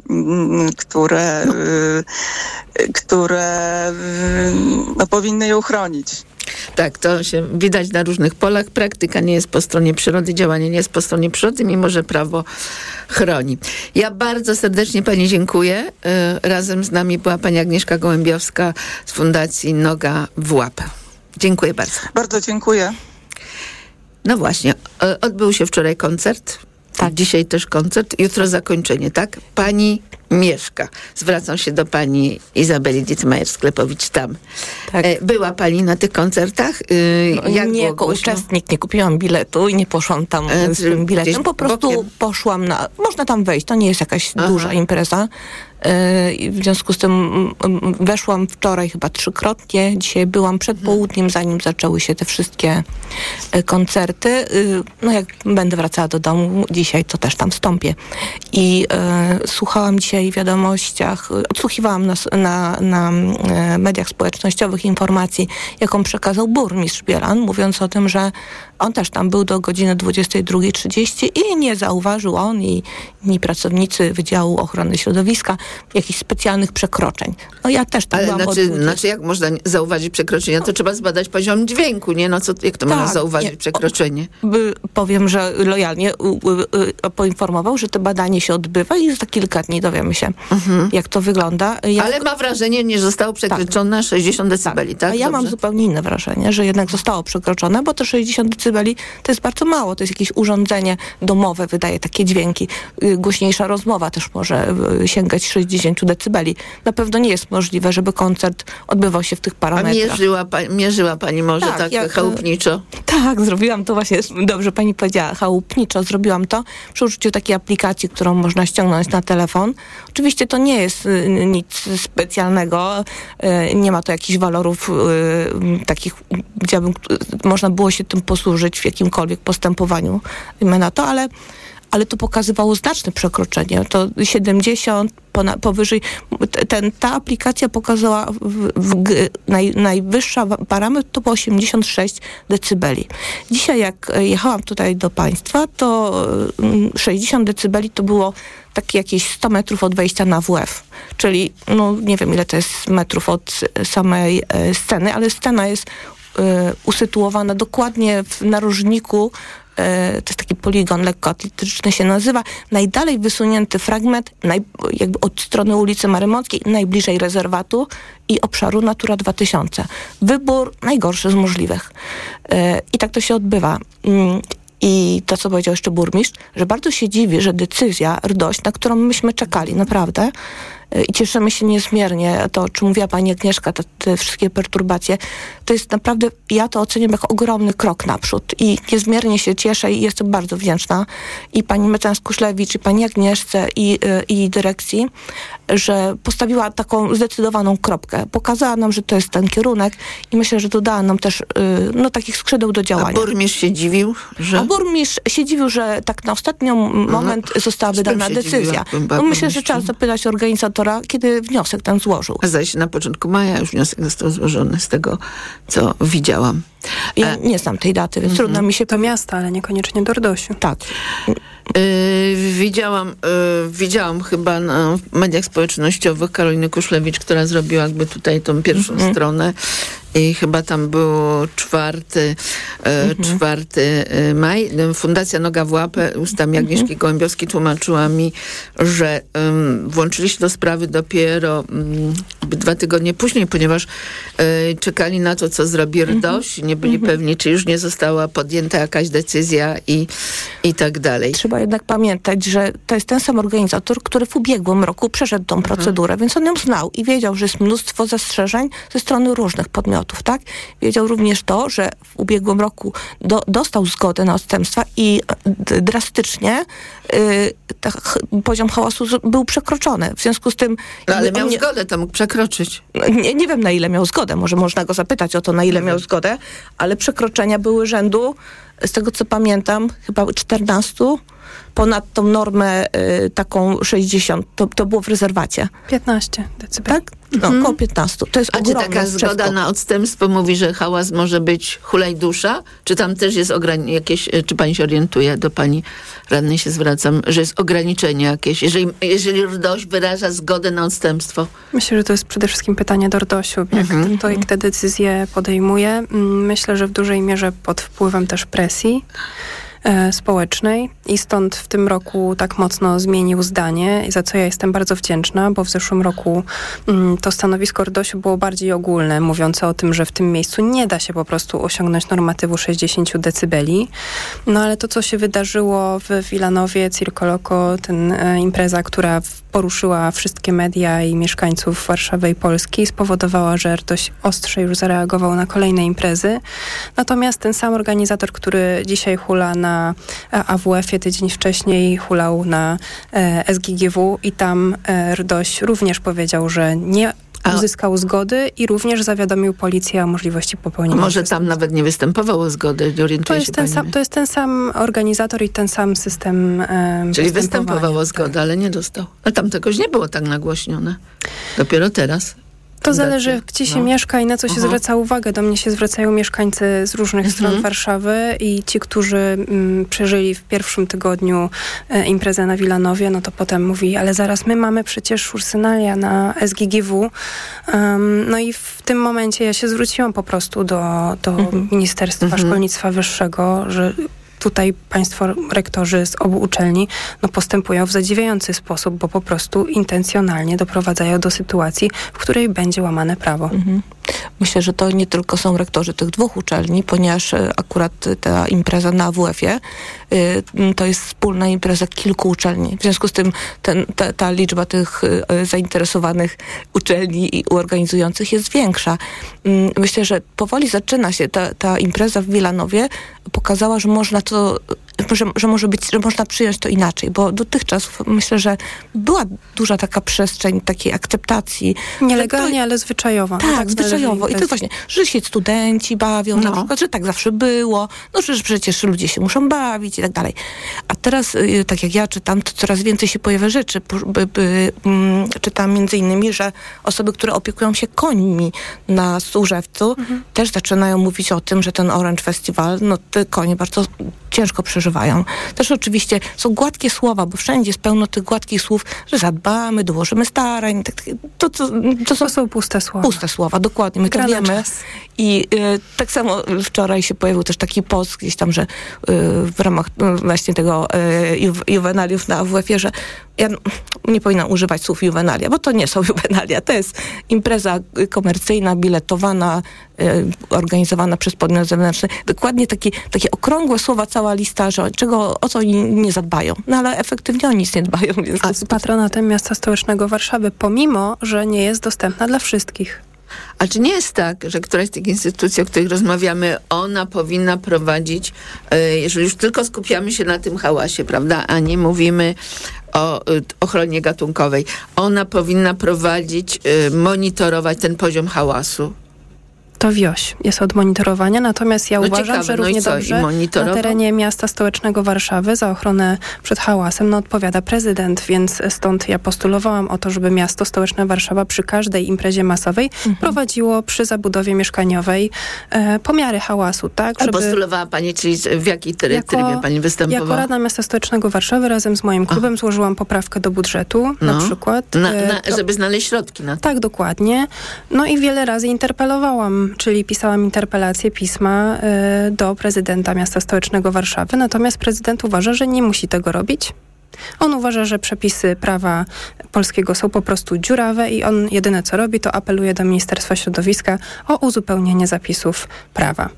które powinny ją chronić. Tak, to się widać na różnych polach. Praktyka nie jest po stronie przyrody, działanie nie jest po stronie przyrody, mimo że prawo chroni. Ja bardzo serdecznie pani dziękuję. Razem z nami była pani Agnieszka Gołębiowska z Fundacji Noga w Łapę. Dziękuję bardzo. Bardzo dziękuję. No właśnie, odbył się wczoraj koncert. Tak. Dzisiaj też koncert, jutro zakończenie, tak? Pani mieszka. Zwracam się do pani Izabeli Dietmajer-Sklepowicz tam. Tak. Była pani na tych koncertach? Nie jako uczestnik nie kupiłam biletu i nie poszłam tam z tym biletem. Po prostu poszłam można tam wejść, to nie jest jakaś duża impreza. W związku z tym weszłam wczoraj chyba 3-krotnie. Dzisiaj byłam przed południem, zanim zaczęły się te wszystkie koncerty. No jak będę wracała do domu dzisiaj, to też tam wstąpię. I słuchałam dzisiaj w wiadomościach, odsłuchiwałam na mediach społecznościowych informacji, jaką przekazał burmistrz Bielan, mówiąc o tym, że on też tam był do godziny 22:30 i nie zauważył on i pracownicy Wydziału Ochrony Środowiska jakichś specjalnych przekroczeń. No ja też tam byłam znaczy jak można zauważyć przekroczenia? To trzeba zbadać poziom dźwięku, nie? No jak to można zauważyć przekroczenie? Powiem, że lojalnie poinformował, że to badanie się odbywa i za kilka dni dowiemy się, jak to wygląda. Ale ma wrażenie, że zostało przekroczone 60 decybeli, tak? A ja mam zupełnie inne wrażenie, że jednak zostało przekroczone, bo to 60 decybeli decybeli to jest bardzo mało. To jest jakieś urządzenie domowe, wydaje takie dźwięki. Głośniejsza rozmowa też może sięgać 60 decybeli. Na pewno nie jest możliwe, żeby koncert odbywał się w tych parametrach. A mierzyła pani może tak chałupniczo? Tak, zrobiłam to właśnie, dobrze pani powiedziała, chałupniczo zrobiłam to przy użyciu takiej aplikacji, którą można ściągnąć na telefon. Oczywiście to nie jest nic specjalnego, nie ma to jakichś walorów takich, gdzie można było się tym posłużyć w jakimkolwiek postępowaniu na to, ale to pokazywało znaczne przekroczenie. To 70, powyżej. Ta aplikacja pokazała najwyższa parametr to było 86 decybeli. Dzisiaj jak jechałam tutaj do państwa, to 60 decybeli to było takie jakieś 100 metrów od wejścia na WF. Czyli nie wiem ile to jest metrów od samej sceny, ale scena jest usytuowana dokładnie w narożniku. To jest taki poligon lekkoatletyczny się nazywa, najdalej wysunięty fragment jakby od strony ulicy Marymąckiej, najbliżej rezerwatu i obszaru Natura 2000. Wybór najgorszy z możliwych. I tak to się odbywa. I to, co powiedział jeszcze burmistrz, że bardzo się dziwi, że decyzja RDOŚ, na którą myśmy czekali, naprawdę, i cieszymy się niezmiernie, to o czym mówiła pani Agnieszka, te wszystkie perturbacje, to jest naprawdę, ja to oceniam jako ogromny krok naprzód i niezmiernie się cieszę i jestem bardzo wdzięczna i pani mecenas Kuślewicz, i pani Agnieszce i dyrekcji, że postawiła taką zdecydowaną kropkę. Pokazała nam, że to jest ten kierunek i myślę, że dodała nam też takich skrzydeł do działania. A burmistrz się dziwił, że... A burmistrz się dziwił, że tak na ostatni moment została wydana decyzja. Myślę, że trzeba zapytać organizatora, kiedy wniosek ten złożył. A zaś na początku maja już wniosek został złożony z tego, co widziałam. Ja nie znam tej daty, więc trudno mi się... Do miasta, ale niekoniecznie do RDOŚ-u. Tak. Widziałam chyba na mediach społecznościowych Karoliny Kuślewicz, która zrobiła jakby tutaj tą pierwszą stronę i chyba tam było 4 maj. Fundacja Noga w łapę ustami Agnieszki Gołębiowskiej tłumaczyła mi, że włączyli się do sprawy dopiero 2 tygodnie później, ponieważ czekali na to, co zrobi RDOŚ. Nie byli pewni, czy już nie została podjęta jakaś decyzja i tak dalej. Trzeba jednak pamiętać, że to jest ten sam organizator, który w ubiegłym roku przeszedł tą procedurę, więc on ją znał i wiedział, że jest mnóstwo zastrzeżeń ze strony różnych podmiotów, tak? Wiedział również to, że w ubiegłym roku dostał zgodę na odstępstwa i drastycznie poziom hałasu był przekroczony. W związku z tym... ale miał zgodę, to mógł przekroczyć. Nie wiem, na ile miał zgodę. Może można go zapytać o to, na ile miał zgodę, ale przekroczenia były rzędu, z tego co pamiętam, chyba 14 ponad tą normę taką 60. To było w rezerwacie. 15 decybeli. Tak? Około 15. To jest czy taka zgoda na odstępstwo mówi, że hałas może być hulaj dusza? Czy tam też jest jakieś, czy pani się orientuje, do pani radnej się zwracam, że jest ograniczenie jakieś, jeżeli RDOŚ wyraża zgodę na odstępstwo? Myślę, że to jest przede wszystkim pytanie do RDOŚ-u, jak te decyzje podejmuje. Myślę, że w dużej mierze pod wpływem też presji społecznej i stąd w tym roku tak mocno zmienił zdanie, za co ja jestem bardzo wdzięczna, bo w zeszłym roku to stanowisko RDOŚ-u było bardziej ogólne, mówiące o tym, że w tym miejscu nie da się po prostu osiągnąć normatywu 60 decybeli. No ale to, co się wydarzyło w Wilanowie, Circo Loco, impreza, która poruszyła wszystkie media i mieszkańców Warszawy i Polski, spowodowała, że RDOŚ ostrzej już zareagował na kolejne imprezy. Natomiast ten sam organizator, który dzisiaj hula na AWF-ie, tydzień wcześniej hulał na SGGW i tam RDOŚ również powiedział, że nie uzyskał zgody i również zawiadomił policję o możliwości popełnienia. Może tam nawet nie występował o zgodę, nie orientuje się pani. To jest ten sam organizator i ten sam system. Czyli występował o zgodę, ale nie dostał. Ale tam tegoś nie było tak nagłośnione. Dopiero teraz. To zależy, gdzie się mieszka i na co się zwraca uwagę. Do mnie się zwracają mieszkańcy z różnych stron Warszawy i ci, którzy przeżyli w pierwszym tygodniu imprezę na Wilanowie, no to potem mówi, ale zaraz my mamy przecież ursynalia na SGGW. No i w tym momencie ja się zwróciłam po prostu do Ministerstwa Szkolnictwa Wyższego, że tutaj państwo rektorzy z obu uczelni postępują w zadziwiający sposób, bo po prostu intencjonalnie doprowadzają do sytuacji, w której będzie łamane prawo. Myślę, że to nie tylko są rektorzy tych 2 uczelni, ponieważ akurat ta impreza na AWF-ie to jest wspólna impreza kilku uczelni. W związku z tym ta liczba tych zainteresowanych uczelni i organizujących jest większa. Myślę, że powoli zaczyna się ta impreza w Wilanowie. Pokazała, że można to, że można przyjąć to inaczej, bo dotychczas myślę, że była duża taka przestrzeń takiej akceptacji. Nielegalnie, ale zwyczajowo. Tak, zwyczajowo. I to właśnie, że się studenci bawią, na przykład, że tak zawsze było, że przecież ludzie się muszą bawić i tak dalej. A teraz, tak jak ja czytam, to coraz więcej się pojawia rzeczy. Czytam między innymi, że osoby, które opiekują się końmi na Służewcu, też zaczynają mówić o tym, że ten Orange Festival, te konie bardzo ciężko przeżywają. Też oczywiście są gładkie słowa, bo wszędzie jest pełno tych gładkich słów, że zadbamy, dołożymy starań. To są puste słowa. Puste słowa, dokładnie. My to wiemy. I tak samo wczoraj się pojawił też taki post gdzieś tam, że w ramach właśnie tego juwenaliów na AWF-ie, że ja nie powinnam używać słów juwenalia, bo to nie są juwenalia. To jest impreza komercyjna, biletowana, organizowana przez podmiot zewnętrzny. Dokładnie takie okrągłe słowa, cała lista, że o co oni nie zadbają. Ale efektywnie o nic nie dbają. A z patronatem miasta stołecznego Warszawy, pomimo, że nie jest dostępna dla wszystkich. A czy nie jest tak, że któraś z tych instytucji, o których rozmawiamy, ona powinna prowadzić, jeżeli już tylko skupiamy się na tym hałasie, prawda, a nie mówimy o ochronie gatunkowej, ona powinna prowadzić, monitorować ten poziom hałasu? To WIOŚ jest od monitorowania, natomiast ja uważam, że równie dobrze na terenie miasta stołecznego Warszawy za ochronę przed hałasem odpowiada prezydent, więc stąd ja postulowałam o to, żeby miasto stołeczne Warszawa przy każdej imprezie masowej prowadziło przy zabudowie mieszkaniowej pomiary hałasu, tak? A postulowała pani, czyli w jakiej trybie pani występowała? Jako Rada Miasta Stołecznego Warszawy razem z moim klubem złożyłam poprawkę do budżetu, na przykład. Żeby znaleźć środki na to. Tak, dokładnie. No i wiele razy interpelowałam, czyli pisałam interpelacje, pisma do prezydenta Miasta Stołecznego Warszawy, natomiast prezydent uważa, że nie musi tego robić. On uważa, że przepisy prawa polskiego są po prostu dziurawe i on jedyne co robi, to apeluje do Ministerstwa Środowiska o uzupełnienie zapisów prawa.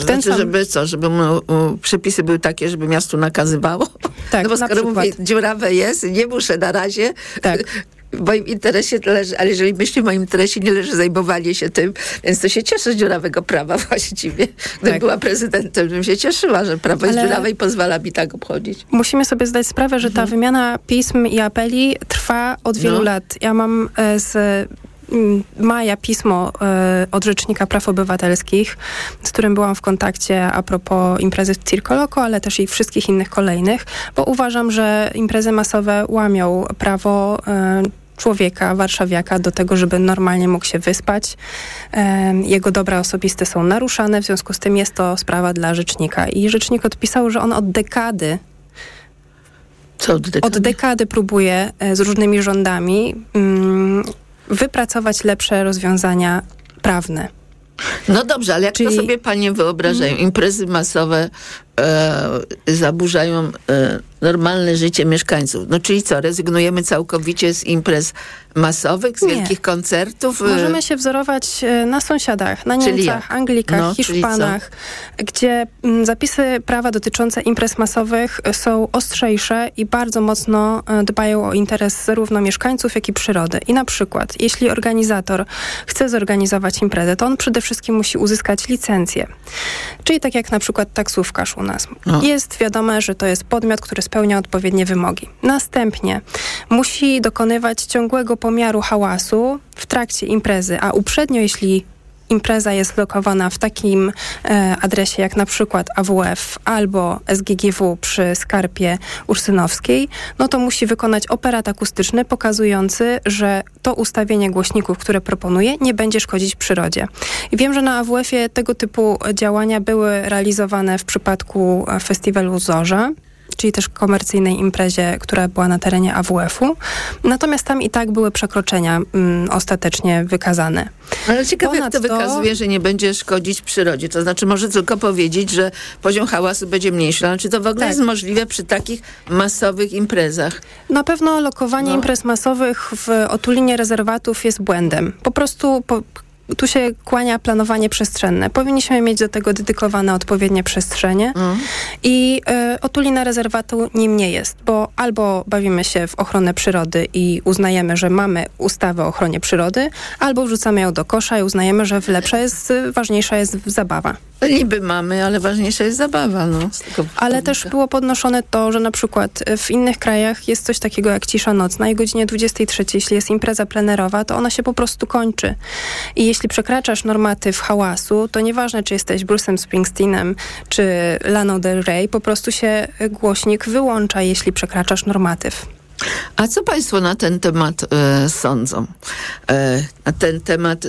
Żeby przepisy były takie, żeby miastu nakazywało? Tak, no bo skoro mówię, dziurawe jest, nie muszę na razie. Tak. W moim interesie leży, ale jeżeli myśli w moim interesie, nie leży zajmowanie się tym, więc to się cieszę z dziurawego prawa właściwie. Gdybym była prezydentem, bym się cieszyła, że prawo jest dziurawe i pozwala mi tak obchodzić. Musimy sobie zdać sprawę, że ta wymiana pism i apeli trwa od wielu lat. Ja mam z maja pismo od Rzecznika Praw Obywatelskich, z którym byłam w kontakcie a propos imprezy w Circo Loco, ale też i wszystkich innych kolejnych, bo uważam, że imprezy masowe łamią prawo człowieka, warszawiaka do tego, żeby normalnie mógł się wyspać. Jego dobra osobiste są naruszane, w związku z tym jest to sprawa dla rzecznika. I rzecznik odpisał, że on od dekady od dekady próbuje z różnymi rządami wypracować lepsze rozwiązania prawne. No dobrze, ale jak to sobie panie wyobrażają? Imprezy masowe zaburzają normalne życie mieszkańców. No czyli co, rezygnujemy całkowicie z imprez masowych, z wielkich koncertów? Możemy się wzorować na sąsiadach, na Niemcach, Anglikach, Hiszpanach, gdzie zapisy prawa dotyczące imprez masowych są ostrzejsze i bardzo mocno dbają o interes zarówno mieszkańców, jak i przyrody. I na przykład, jeśli organizator chce zorganizować imprezę, to on przede wszystkim musi uzyskać licencję. Czyli tak jak na przykład taksówkarz u nas. Jest wiadome, że to jest podmiot, który spełnia odpowiednie wymogi. Następnie musi dokonywać ciągłego pomiaru hałasu w trakcie imprezy, a uprzednio, jeśli impreza jest lokowana w takim adresie jak na przykład AWF albo SGGW przy Skarpie Ursynowskiej, no to musi wykonać operat akustyczny pokazujący, że to ustawienie głośników, które proponuje, nie będzie szkodzić przyrodzie. I wiem, że na AWF-ie tego typu działania były realizowane w przypadku festiwalu Zorza, czyli też komercyjnej imprezie, która była na terenie AWF-u. Natomiast tam i tak były przekroczenia ostatecznie wykazane. Ale ciekawe, jak to wykazuje, że nie będzie szkodzić przyrodzie. To znaczy może tylko powiedzieć, że poziom hałasu będzie mniejszy. Ale czy to w ogóle jest możliwe przy takich masowych imprezach? Na pewno lokowanie imprez masowych w otulinie rezerwatów jest błędem. Po prostu tu się kłania planowanie przestrzenne. Powinniśmy mieć do tego dedykowane odpowiednie przestrzenie i otulina rezerwatu nim nie jest, bo albo bawimy się w ochronę przyrody i uznajemy, że mamy ustawę o ochronie przyrody, albo wrzucamy ją do kosza i uznajemy, że ważniejsza jest zabawa. Niby mamy, ale ważniejsza jest zabawa. Ale też było podnoszone to, że na przykład w innych krajach jest coś takiego jak cisza nocna i godzinie 23, jeśli jest impreza plenerowa, to ona się po prostu kończy. I jeśli przekraczasz normatyw hałasu, to nieważne, czy jesteś Bruce'em Springsteenem, czy Laną Del Rey, po prostu się głośnik wyłącza, jeśli przekraczasz normatyw. A co państwo na ten temat sądzą? Na ten temat,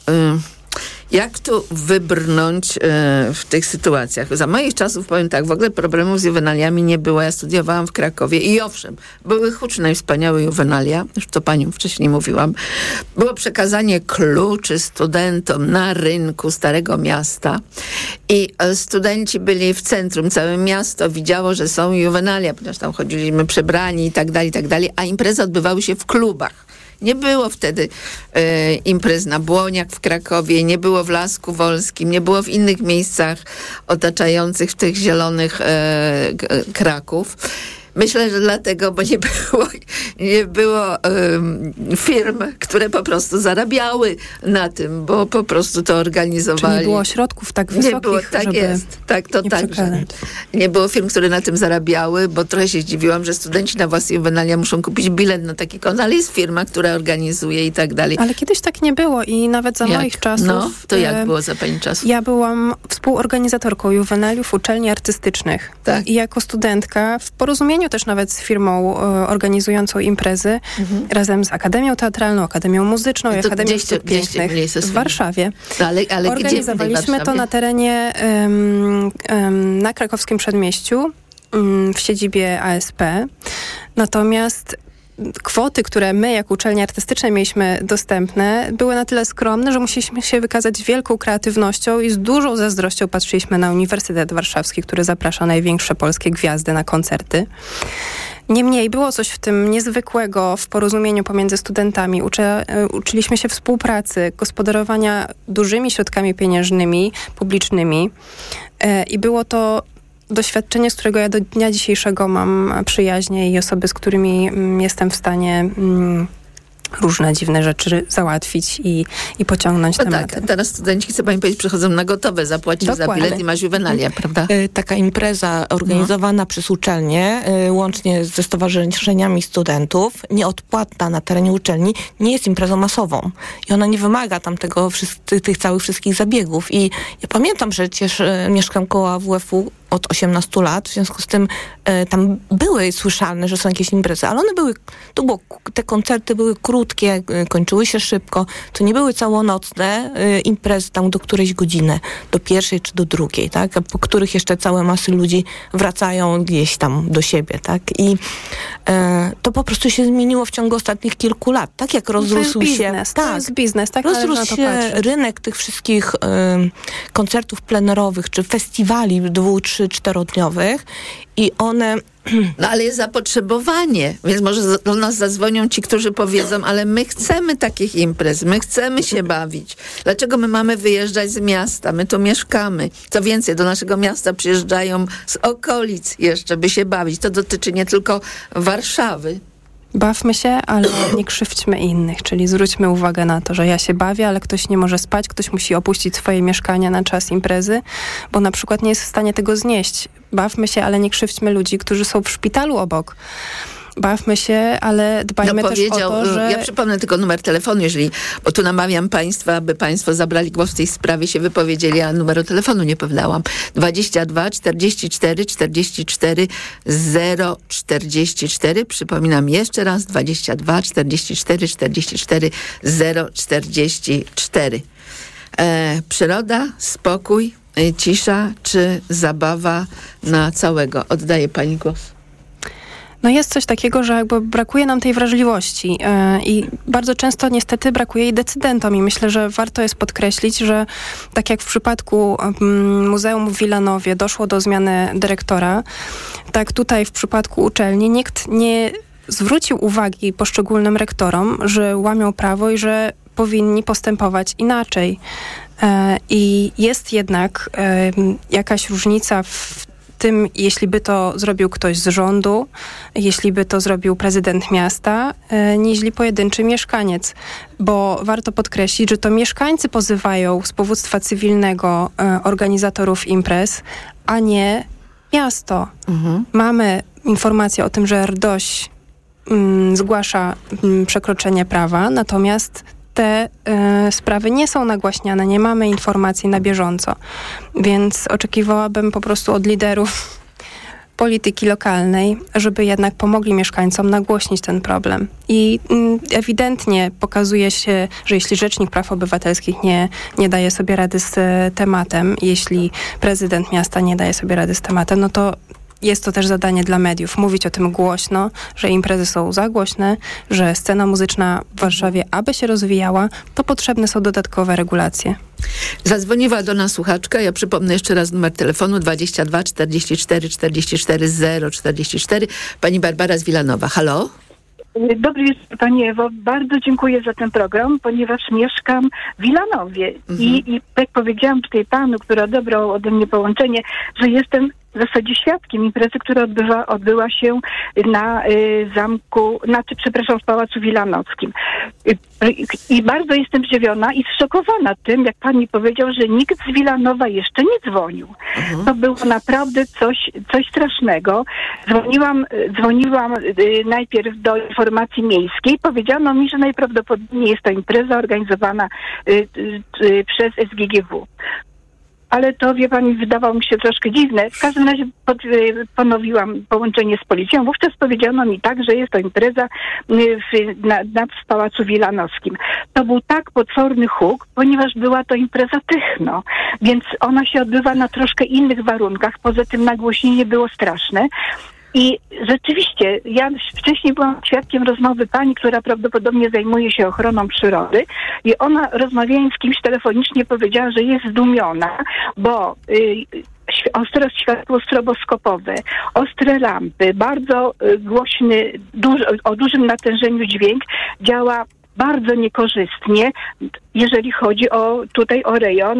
jak tu wybrnąć w tych sytuacjach? Za moich czasów, powiem tak, w ogóle problemów z juwenaliami nie było. Ja studiowałam w Krakowie i owszem, były huczne i wspaniałe juwenalia, już to paniom wcześniej mówiłam. Było przekazanie kluczy studentom na rynku Starego Miasta i studenci byli w centrum, całe miasto widziało, że są juwenalia, ponieważ tam chodziliśmy przebrani i tak dalej, a imprezy odbywały się w klubach. Nie było wtedy imprez na Błoniach w Krakowie, nie było w Lasku Wolskim, nie było w innych miejscach otaczających tych zielonych Kraków. Myślę, że dlatego, bo nie było firm, które po prostu zarabiały na tym, bo po prostu to organizowali. Czy nie było środków tak wysokich, nie było, tak żeby jest. Tak, to także. Nie było firm, które na tym zarabiały, bo trochę się zdziwiłam, że studenci na własne juwenalia muszą kupić bilet na taki koncert, ale jest firma, która organizuje i tak dalej. Ale kiedyś tak nie było i nawet za moich czasów... No, to jak było za pani czasów? Ja byłam współorganizatorką juwenaliów uczelni artystycznych. Tak. I jako studentka w porozumieniu też nawet z firmą organizującą imprezy, razem z Akademią Teatralną, Akademią Muzyczną i Akademią Sztuk Pięknych w Warszawie. Ale organizowaliśmy to na terenie na krakowskim przedmieściu w siedzibie ASP. Natomiast kwoty, które my jako uczelnie artystyczne mieliśmy dostępne, były na tyle skromne, że musieliśmy się wykazać wielką kreatywnością i z dużą zazdrością patrzyliśmy na Uniwersytet Warszawski, który zaprasza największe polskie gwiazdy na koncerty. Niemniej było coś w tym niezwykłego w porozumieniu pomiędzy studentami. Uczyliśmy się współpracy, gospodarowania dużymi środkami pieniężnymi, publicznymi i było to doświadczenie, z którego ja do dnia dzisiejszego mam przyjaźnie i osoby, z którymi jestem w stanie różne dziwne rzeczy załatwić i pociągnąć tematy. Tak, teraz studenci, chcę pani powiedzieć, przychodzą na gotowe, zapłacić za bilet i masz juwenalia, prawda? Taka impreza organizowana przez uczelnię, łącznie ze stowarzyszeniami studentów, nieodpłatna na terenie uczelni, nie jest imprezą masową. I ona nie wymaga tam tych całych wszystkich zabiegów. I ja pamiętam, że przecież mieszkam koło AWF-u od 18 lat, w związku z tym tam były słyszalne, że są jakieś imprezy, ale one te koncerty były krótkie, kończyły się szybko, to nie były całonocne imprezy tam do którejś godziny, do pierwszej czy do drugiej, tak, po których jeszcze całe masy ludzi wracają gdzieś tam do siebie, tak, i to po prostu się zmieniło w ciągu ostatnich kilku lat, tak jak rozrósł rozrósł się rynek tych wszystkich koncertów plenerowych, czy festiwali 2-, 3-, 4-dniowych i one... No ale jest zapotrzebowanie, więc może do nas zadzwonią ci, którzy powiedzą, ale my chcemy takich imprez, my chcemy się bawić. Dlaczego my mamy wyjeżdżać z miasta? My tu mieszkamy. Co więcej, do naszego miasta przyjeżdżają z okolic jeszcze, by się bawić. To dotyczy nie tylko Warszawy. Bawmy się, ale nie krzywdźmy innych, czyli zwróćmy uwagę na to, że ja się bawię, ale ktoś nie może spać, ktoś musi opuścić swoje mieszkania na czas imprezy, bo na przykład nie jest w stanie tego znieść. Bawmy się, ale nie krzywdźmy ludzi, którzy są w szpitalu obok. Bawmy się, ale dbajmy też o to, że... Ja przypomnę tylko numer telefonu, bo tu namawiam państwa, aby państwo zabrali głos w tej sprawie, się wypowiedzieli, a numeru telefonu nie podałam. 22 44 44 044. Przypominam jeszcze raz, 22 44 44 044. Przyroda, spokój, cisza czy zabawa na całego? Oddaję pani głos. No jest coś takiego, że jakby brakuje nam tej wrażliwości i bardzo często niestety brakuje jej decydentom i myślę, że warto jest podkreślić, że tak jak w przypadku Muzeum w Wilanowie doszło do zmiany dyrektora, tak tutaj w przypadku uczelni nikt nie zwrócił uwagi poszczególnym rektorom, że łamią prawo i że powinni postępować inaczej. I jest jednak jakaś różnica w tym, jeśli by to zrobił ktoś z rządu, jeśli by to zrobił prezydent miasta, niźli pojedynczy mieszkaniec. Bo warto podkreślić, że to mieszkańcy pozywają z powództwa cywilnego organizatorów imprez, a nie miasto. Mamy informację o tym, że RDOŚ zgłasza przekroczenie prawa, natomiast te sprawy nie są nagłaśniane, nie mamy informacji na bieżąco. Więc oczekiwałabym po prostu od liderów polityki lokalnej, żeby jednak pomogli mieszkańcom nagłośnić ten problem. I ewidentnie pokazuje się, że jeśli Rzecznik Praw Obywatelskich nie daje sobie rady z tematem, jeśli prezydent miasta nie daje sobie rady z tematem, no to jest to też zadanie dla mediów. Mówić o tym głośno, że imprezy są za głośne, że scena muzyczna w Warszawie, aby się rozwijała, to potrzebne są dodatkowe regulacje. Zadzwoniła do nas słuchaczka. Ja przypomnę jeszcze raz numer telefonu 22 44 44 044. Pani Barbara z Wilanowa. Halo? Dobry wieczór, Pani Ewo. Bardzo dziękuję za ten program, ponieważ mieszkam w Wilanowie. I jak powiedziałam tutaj panu, który odebrał ode mnie połączenie, że jestem w zasadzie świadkiem imprezy, która odbyła się na w Pałacu Wilanowskim. I bardzo jestem zdziwiona i zszokowana tym, jak pan mi powiedział, że nikt z Wilanowa jeszcze nie dzwonił. To było naprawdę coś strasznego. Dzwoniłam najpierw do informacji miejskiej. Powiedziano mi, że najprawdopodobniej jest to impreza organizowana przez SGGW. Ale to, wie pani, wydawało mi się troszkę dziwne. W każdym razie ponowiłam połączenie z policją. Wówczas powiedziano mi tak, że jest to impreza w Pałacu Wilanowskim. To był tak potworny huk, ponieważ była to impreza techno, więc ona się odbywa na troszkę innych warunkach. Poza tym nagłośnienie było straszne. I rzeczywiście, ja wcześniej byłam świadkiem rozmowy pani, która prawdopodobnie zajmuje się ochroną przyrody i ona, rozmawiając z kimś telefonicznie, powiedziała, że jest zdumiona, bo ostre światło stroboskopowe, ostre lampy, bardzo głośny, o dużym natężeniu dźwięk działa bardzo niekorzystnie, jeżeli chodzi o rejon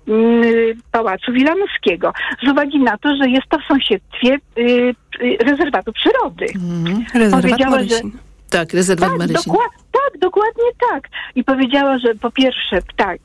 Pałacu Wilanowskiego. Z uwagi na to, że jest to w sąsiedztwie rezerwatu przyrody. Rezerwat Marysin. Tak, rezerwat Marysin. Dokładnie tak. I powiedziała, że po pierwsze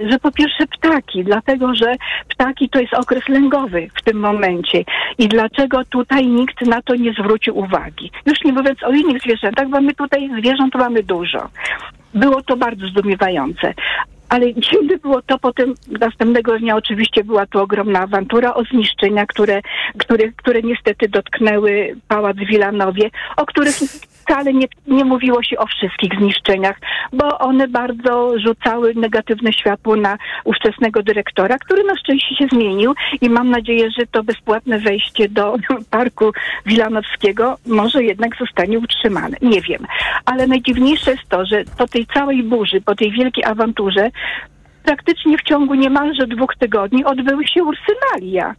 ptaki, dlatego że ptaki to jest okres lęgowy w tym momencie. I dlaczego tutaj nikt na to nie zwrócił uwagi? Już nie mówiąc o innych zwierzętach, bo my tutaj zwierząt mamy dużo. Było to bardzo zdumiewające. Ale dziwne było to, potem następnego dnia oczywiście była tu ogromna awantura o zniszczenia, które niestety dotknęły Pałac w Wilanowie, o których wcale nie mówiło się o wszystkich zniszczeniach, bo one bardzo rzucały negatywne światło na ówczesnego dyrektora, który na szczęście się zmienił i mam nadzieję, że to bezpłatne wejście do Parku Wilanowskiego może jednak zostanie utrzymane. Nie wiem. Ale najdziwniejsze jest to, że po tej całej burzy, po tej wielkiej awanturze, praktycznie w ciągu niemalże 2 tygodni odbyły się ursynalia,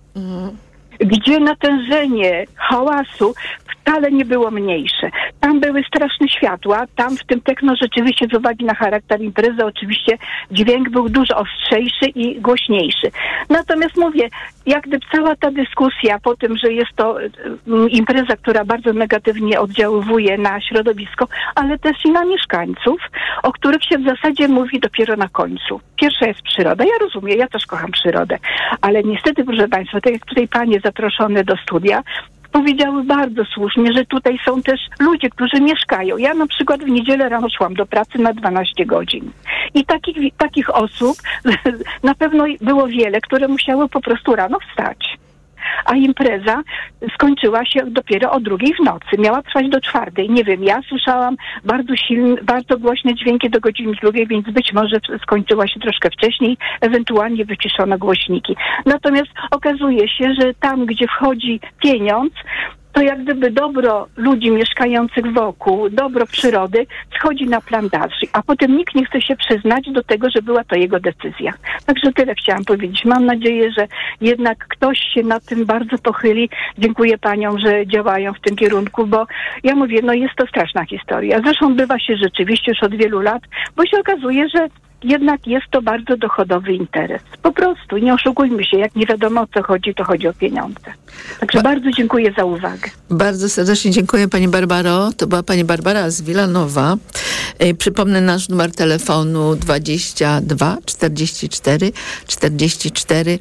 gdzie natężenie hałasu wcale nie było mniejsze. Tam były straszne światła, tam w tym techno rzeczywiście z uwagi na charakter imprezy oczywiście dźwięk był dużo ostrzejszy i głośniejszy. Natomiast mówię, jak gdyby cała ta dyskusja po tym, że jest to impreza, która bardzo negatywnie oddziaływuje na środowisko, ale też i na mieszkańców, o których się w zasadzie mówi dopiero na końcu. Pierwsza jest przyroda. Ja rozumiem, ja też kocham przyrodę, ale niestety, proszę państwa, tak jak tutaj panie zaproszone do studia, powiedziały bardzo słusznie, że tutaj są też ludzie, którzy mieszkają. Ja na przykład w niedzielę rano szłam do pracy na 12 godzin. I takich osób na pewno było wiele, które musiały po prostu rano wstać. A impreza skończyła się dopiero o 2 w nocy. Miała trwać do 4. Nie wiem, ja słyszałam bardzo głośne dźwięki do godziny 2, więc być może skończyła się troszkę wcześniej, ewentualnie wyciszono głośniki. Natomiast okazuje się, że tam, gdzie wchodzi pieniądz, to jak gdyby dobro ludzi mieszkających wokół, dobro przyrody schodzi na plan dalszy, a potem nikt nie chce się przyznać do tego, że była to jego decyzja. Także tyle chciałam powiedzieć. Mam nadzieję, że jednak ktoś się nad tym bardzo pochyli. Dziękuję paniom, że działają w tym kierunku, bo ja mówię, jest to straszna historia. Zresztą odbywa się rzeczywiście już od wielu lat, bo się okazuje, że jednak jest to bardzo dochodowy interes. Po prostu, nie oszukujmy się, jak nie wiadomo o co chodzi, to chodzi o pieniądze. Także bardzo dziękuję za uwagę. Bardzo serdecznie dziękuję pani Barbaro. To była pani Barbara z Wilanowa. Przypomnę nasz numer telefonu 22 44 44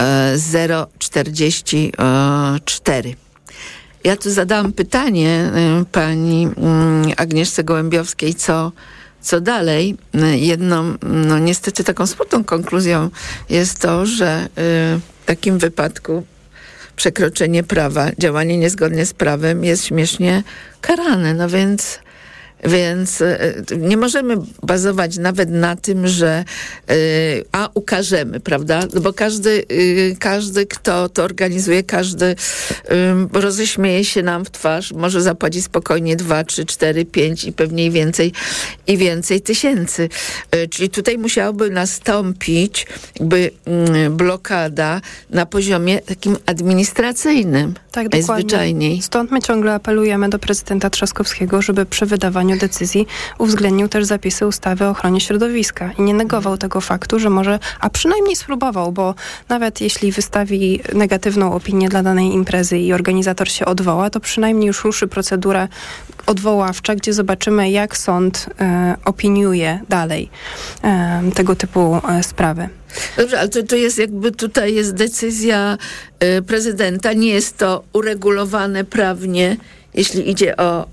044. Ja tu zadałam pytanie pani Agnieszce Gołębiowskiej, co dalej. Jedną, niestety taką smutną konkluzją jest to, że w takim wypadku przekroczenie prawa, działanie niezgodnie z prawem jest śmiesznie karane. No więc nie możemy bazować nawet na tym, że ukażemy, prawda? Bo każdy, kto to organizuje, każdy roześmieje się nam w twarz, może zapłacić spokojnie 2, 3, 4, 5 i pewnie więcej tysięcy. Czyli tutaj musiałoby nastąpić jakby blokada na poziomie takim administracyjnym. Tak, dokładnie. Najzwyczajniej. Stąd my ciągle apelujemy do prezydenta Trzaskowskiego, żeby przy wydawaniu decyzji uwzględnił też zapisy ustawy o ochronie środowiska i nie negował tego faktu, że może, a przynajmniej spróbował, bo nawet jeśli wystawi negatywną opinię dla danej imprezy i organizator się odwoła, to przynajmniej już ruszy procedura odwoławcza, gdzie zobaczymy, jak sąd opiniuje dalej tego typu sprawy. Dobrze, ale to jest jakby tutaj jest decyzja prezydenta, nie jest to uregulowane prawnie, jeśli idzie o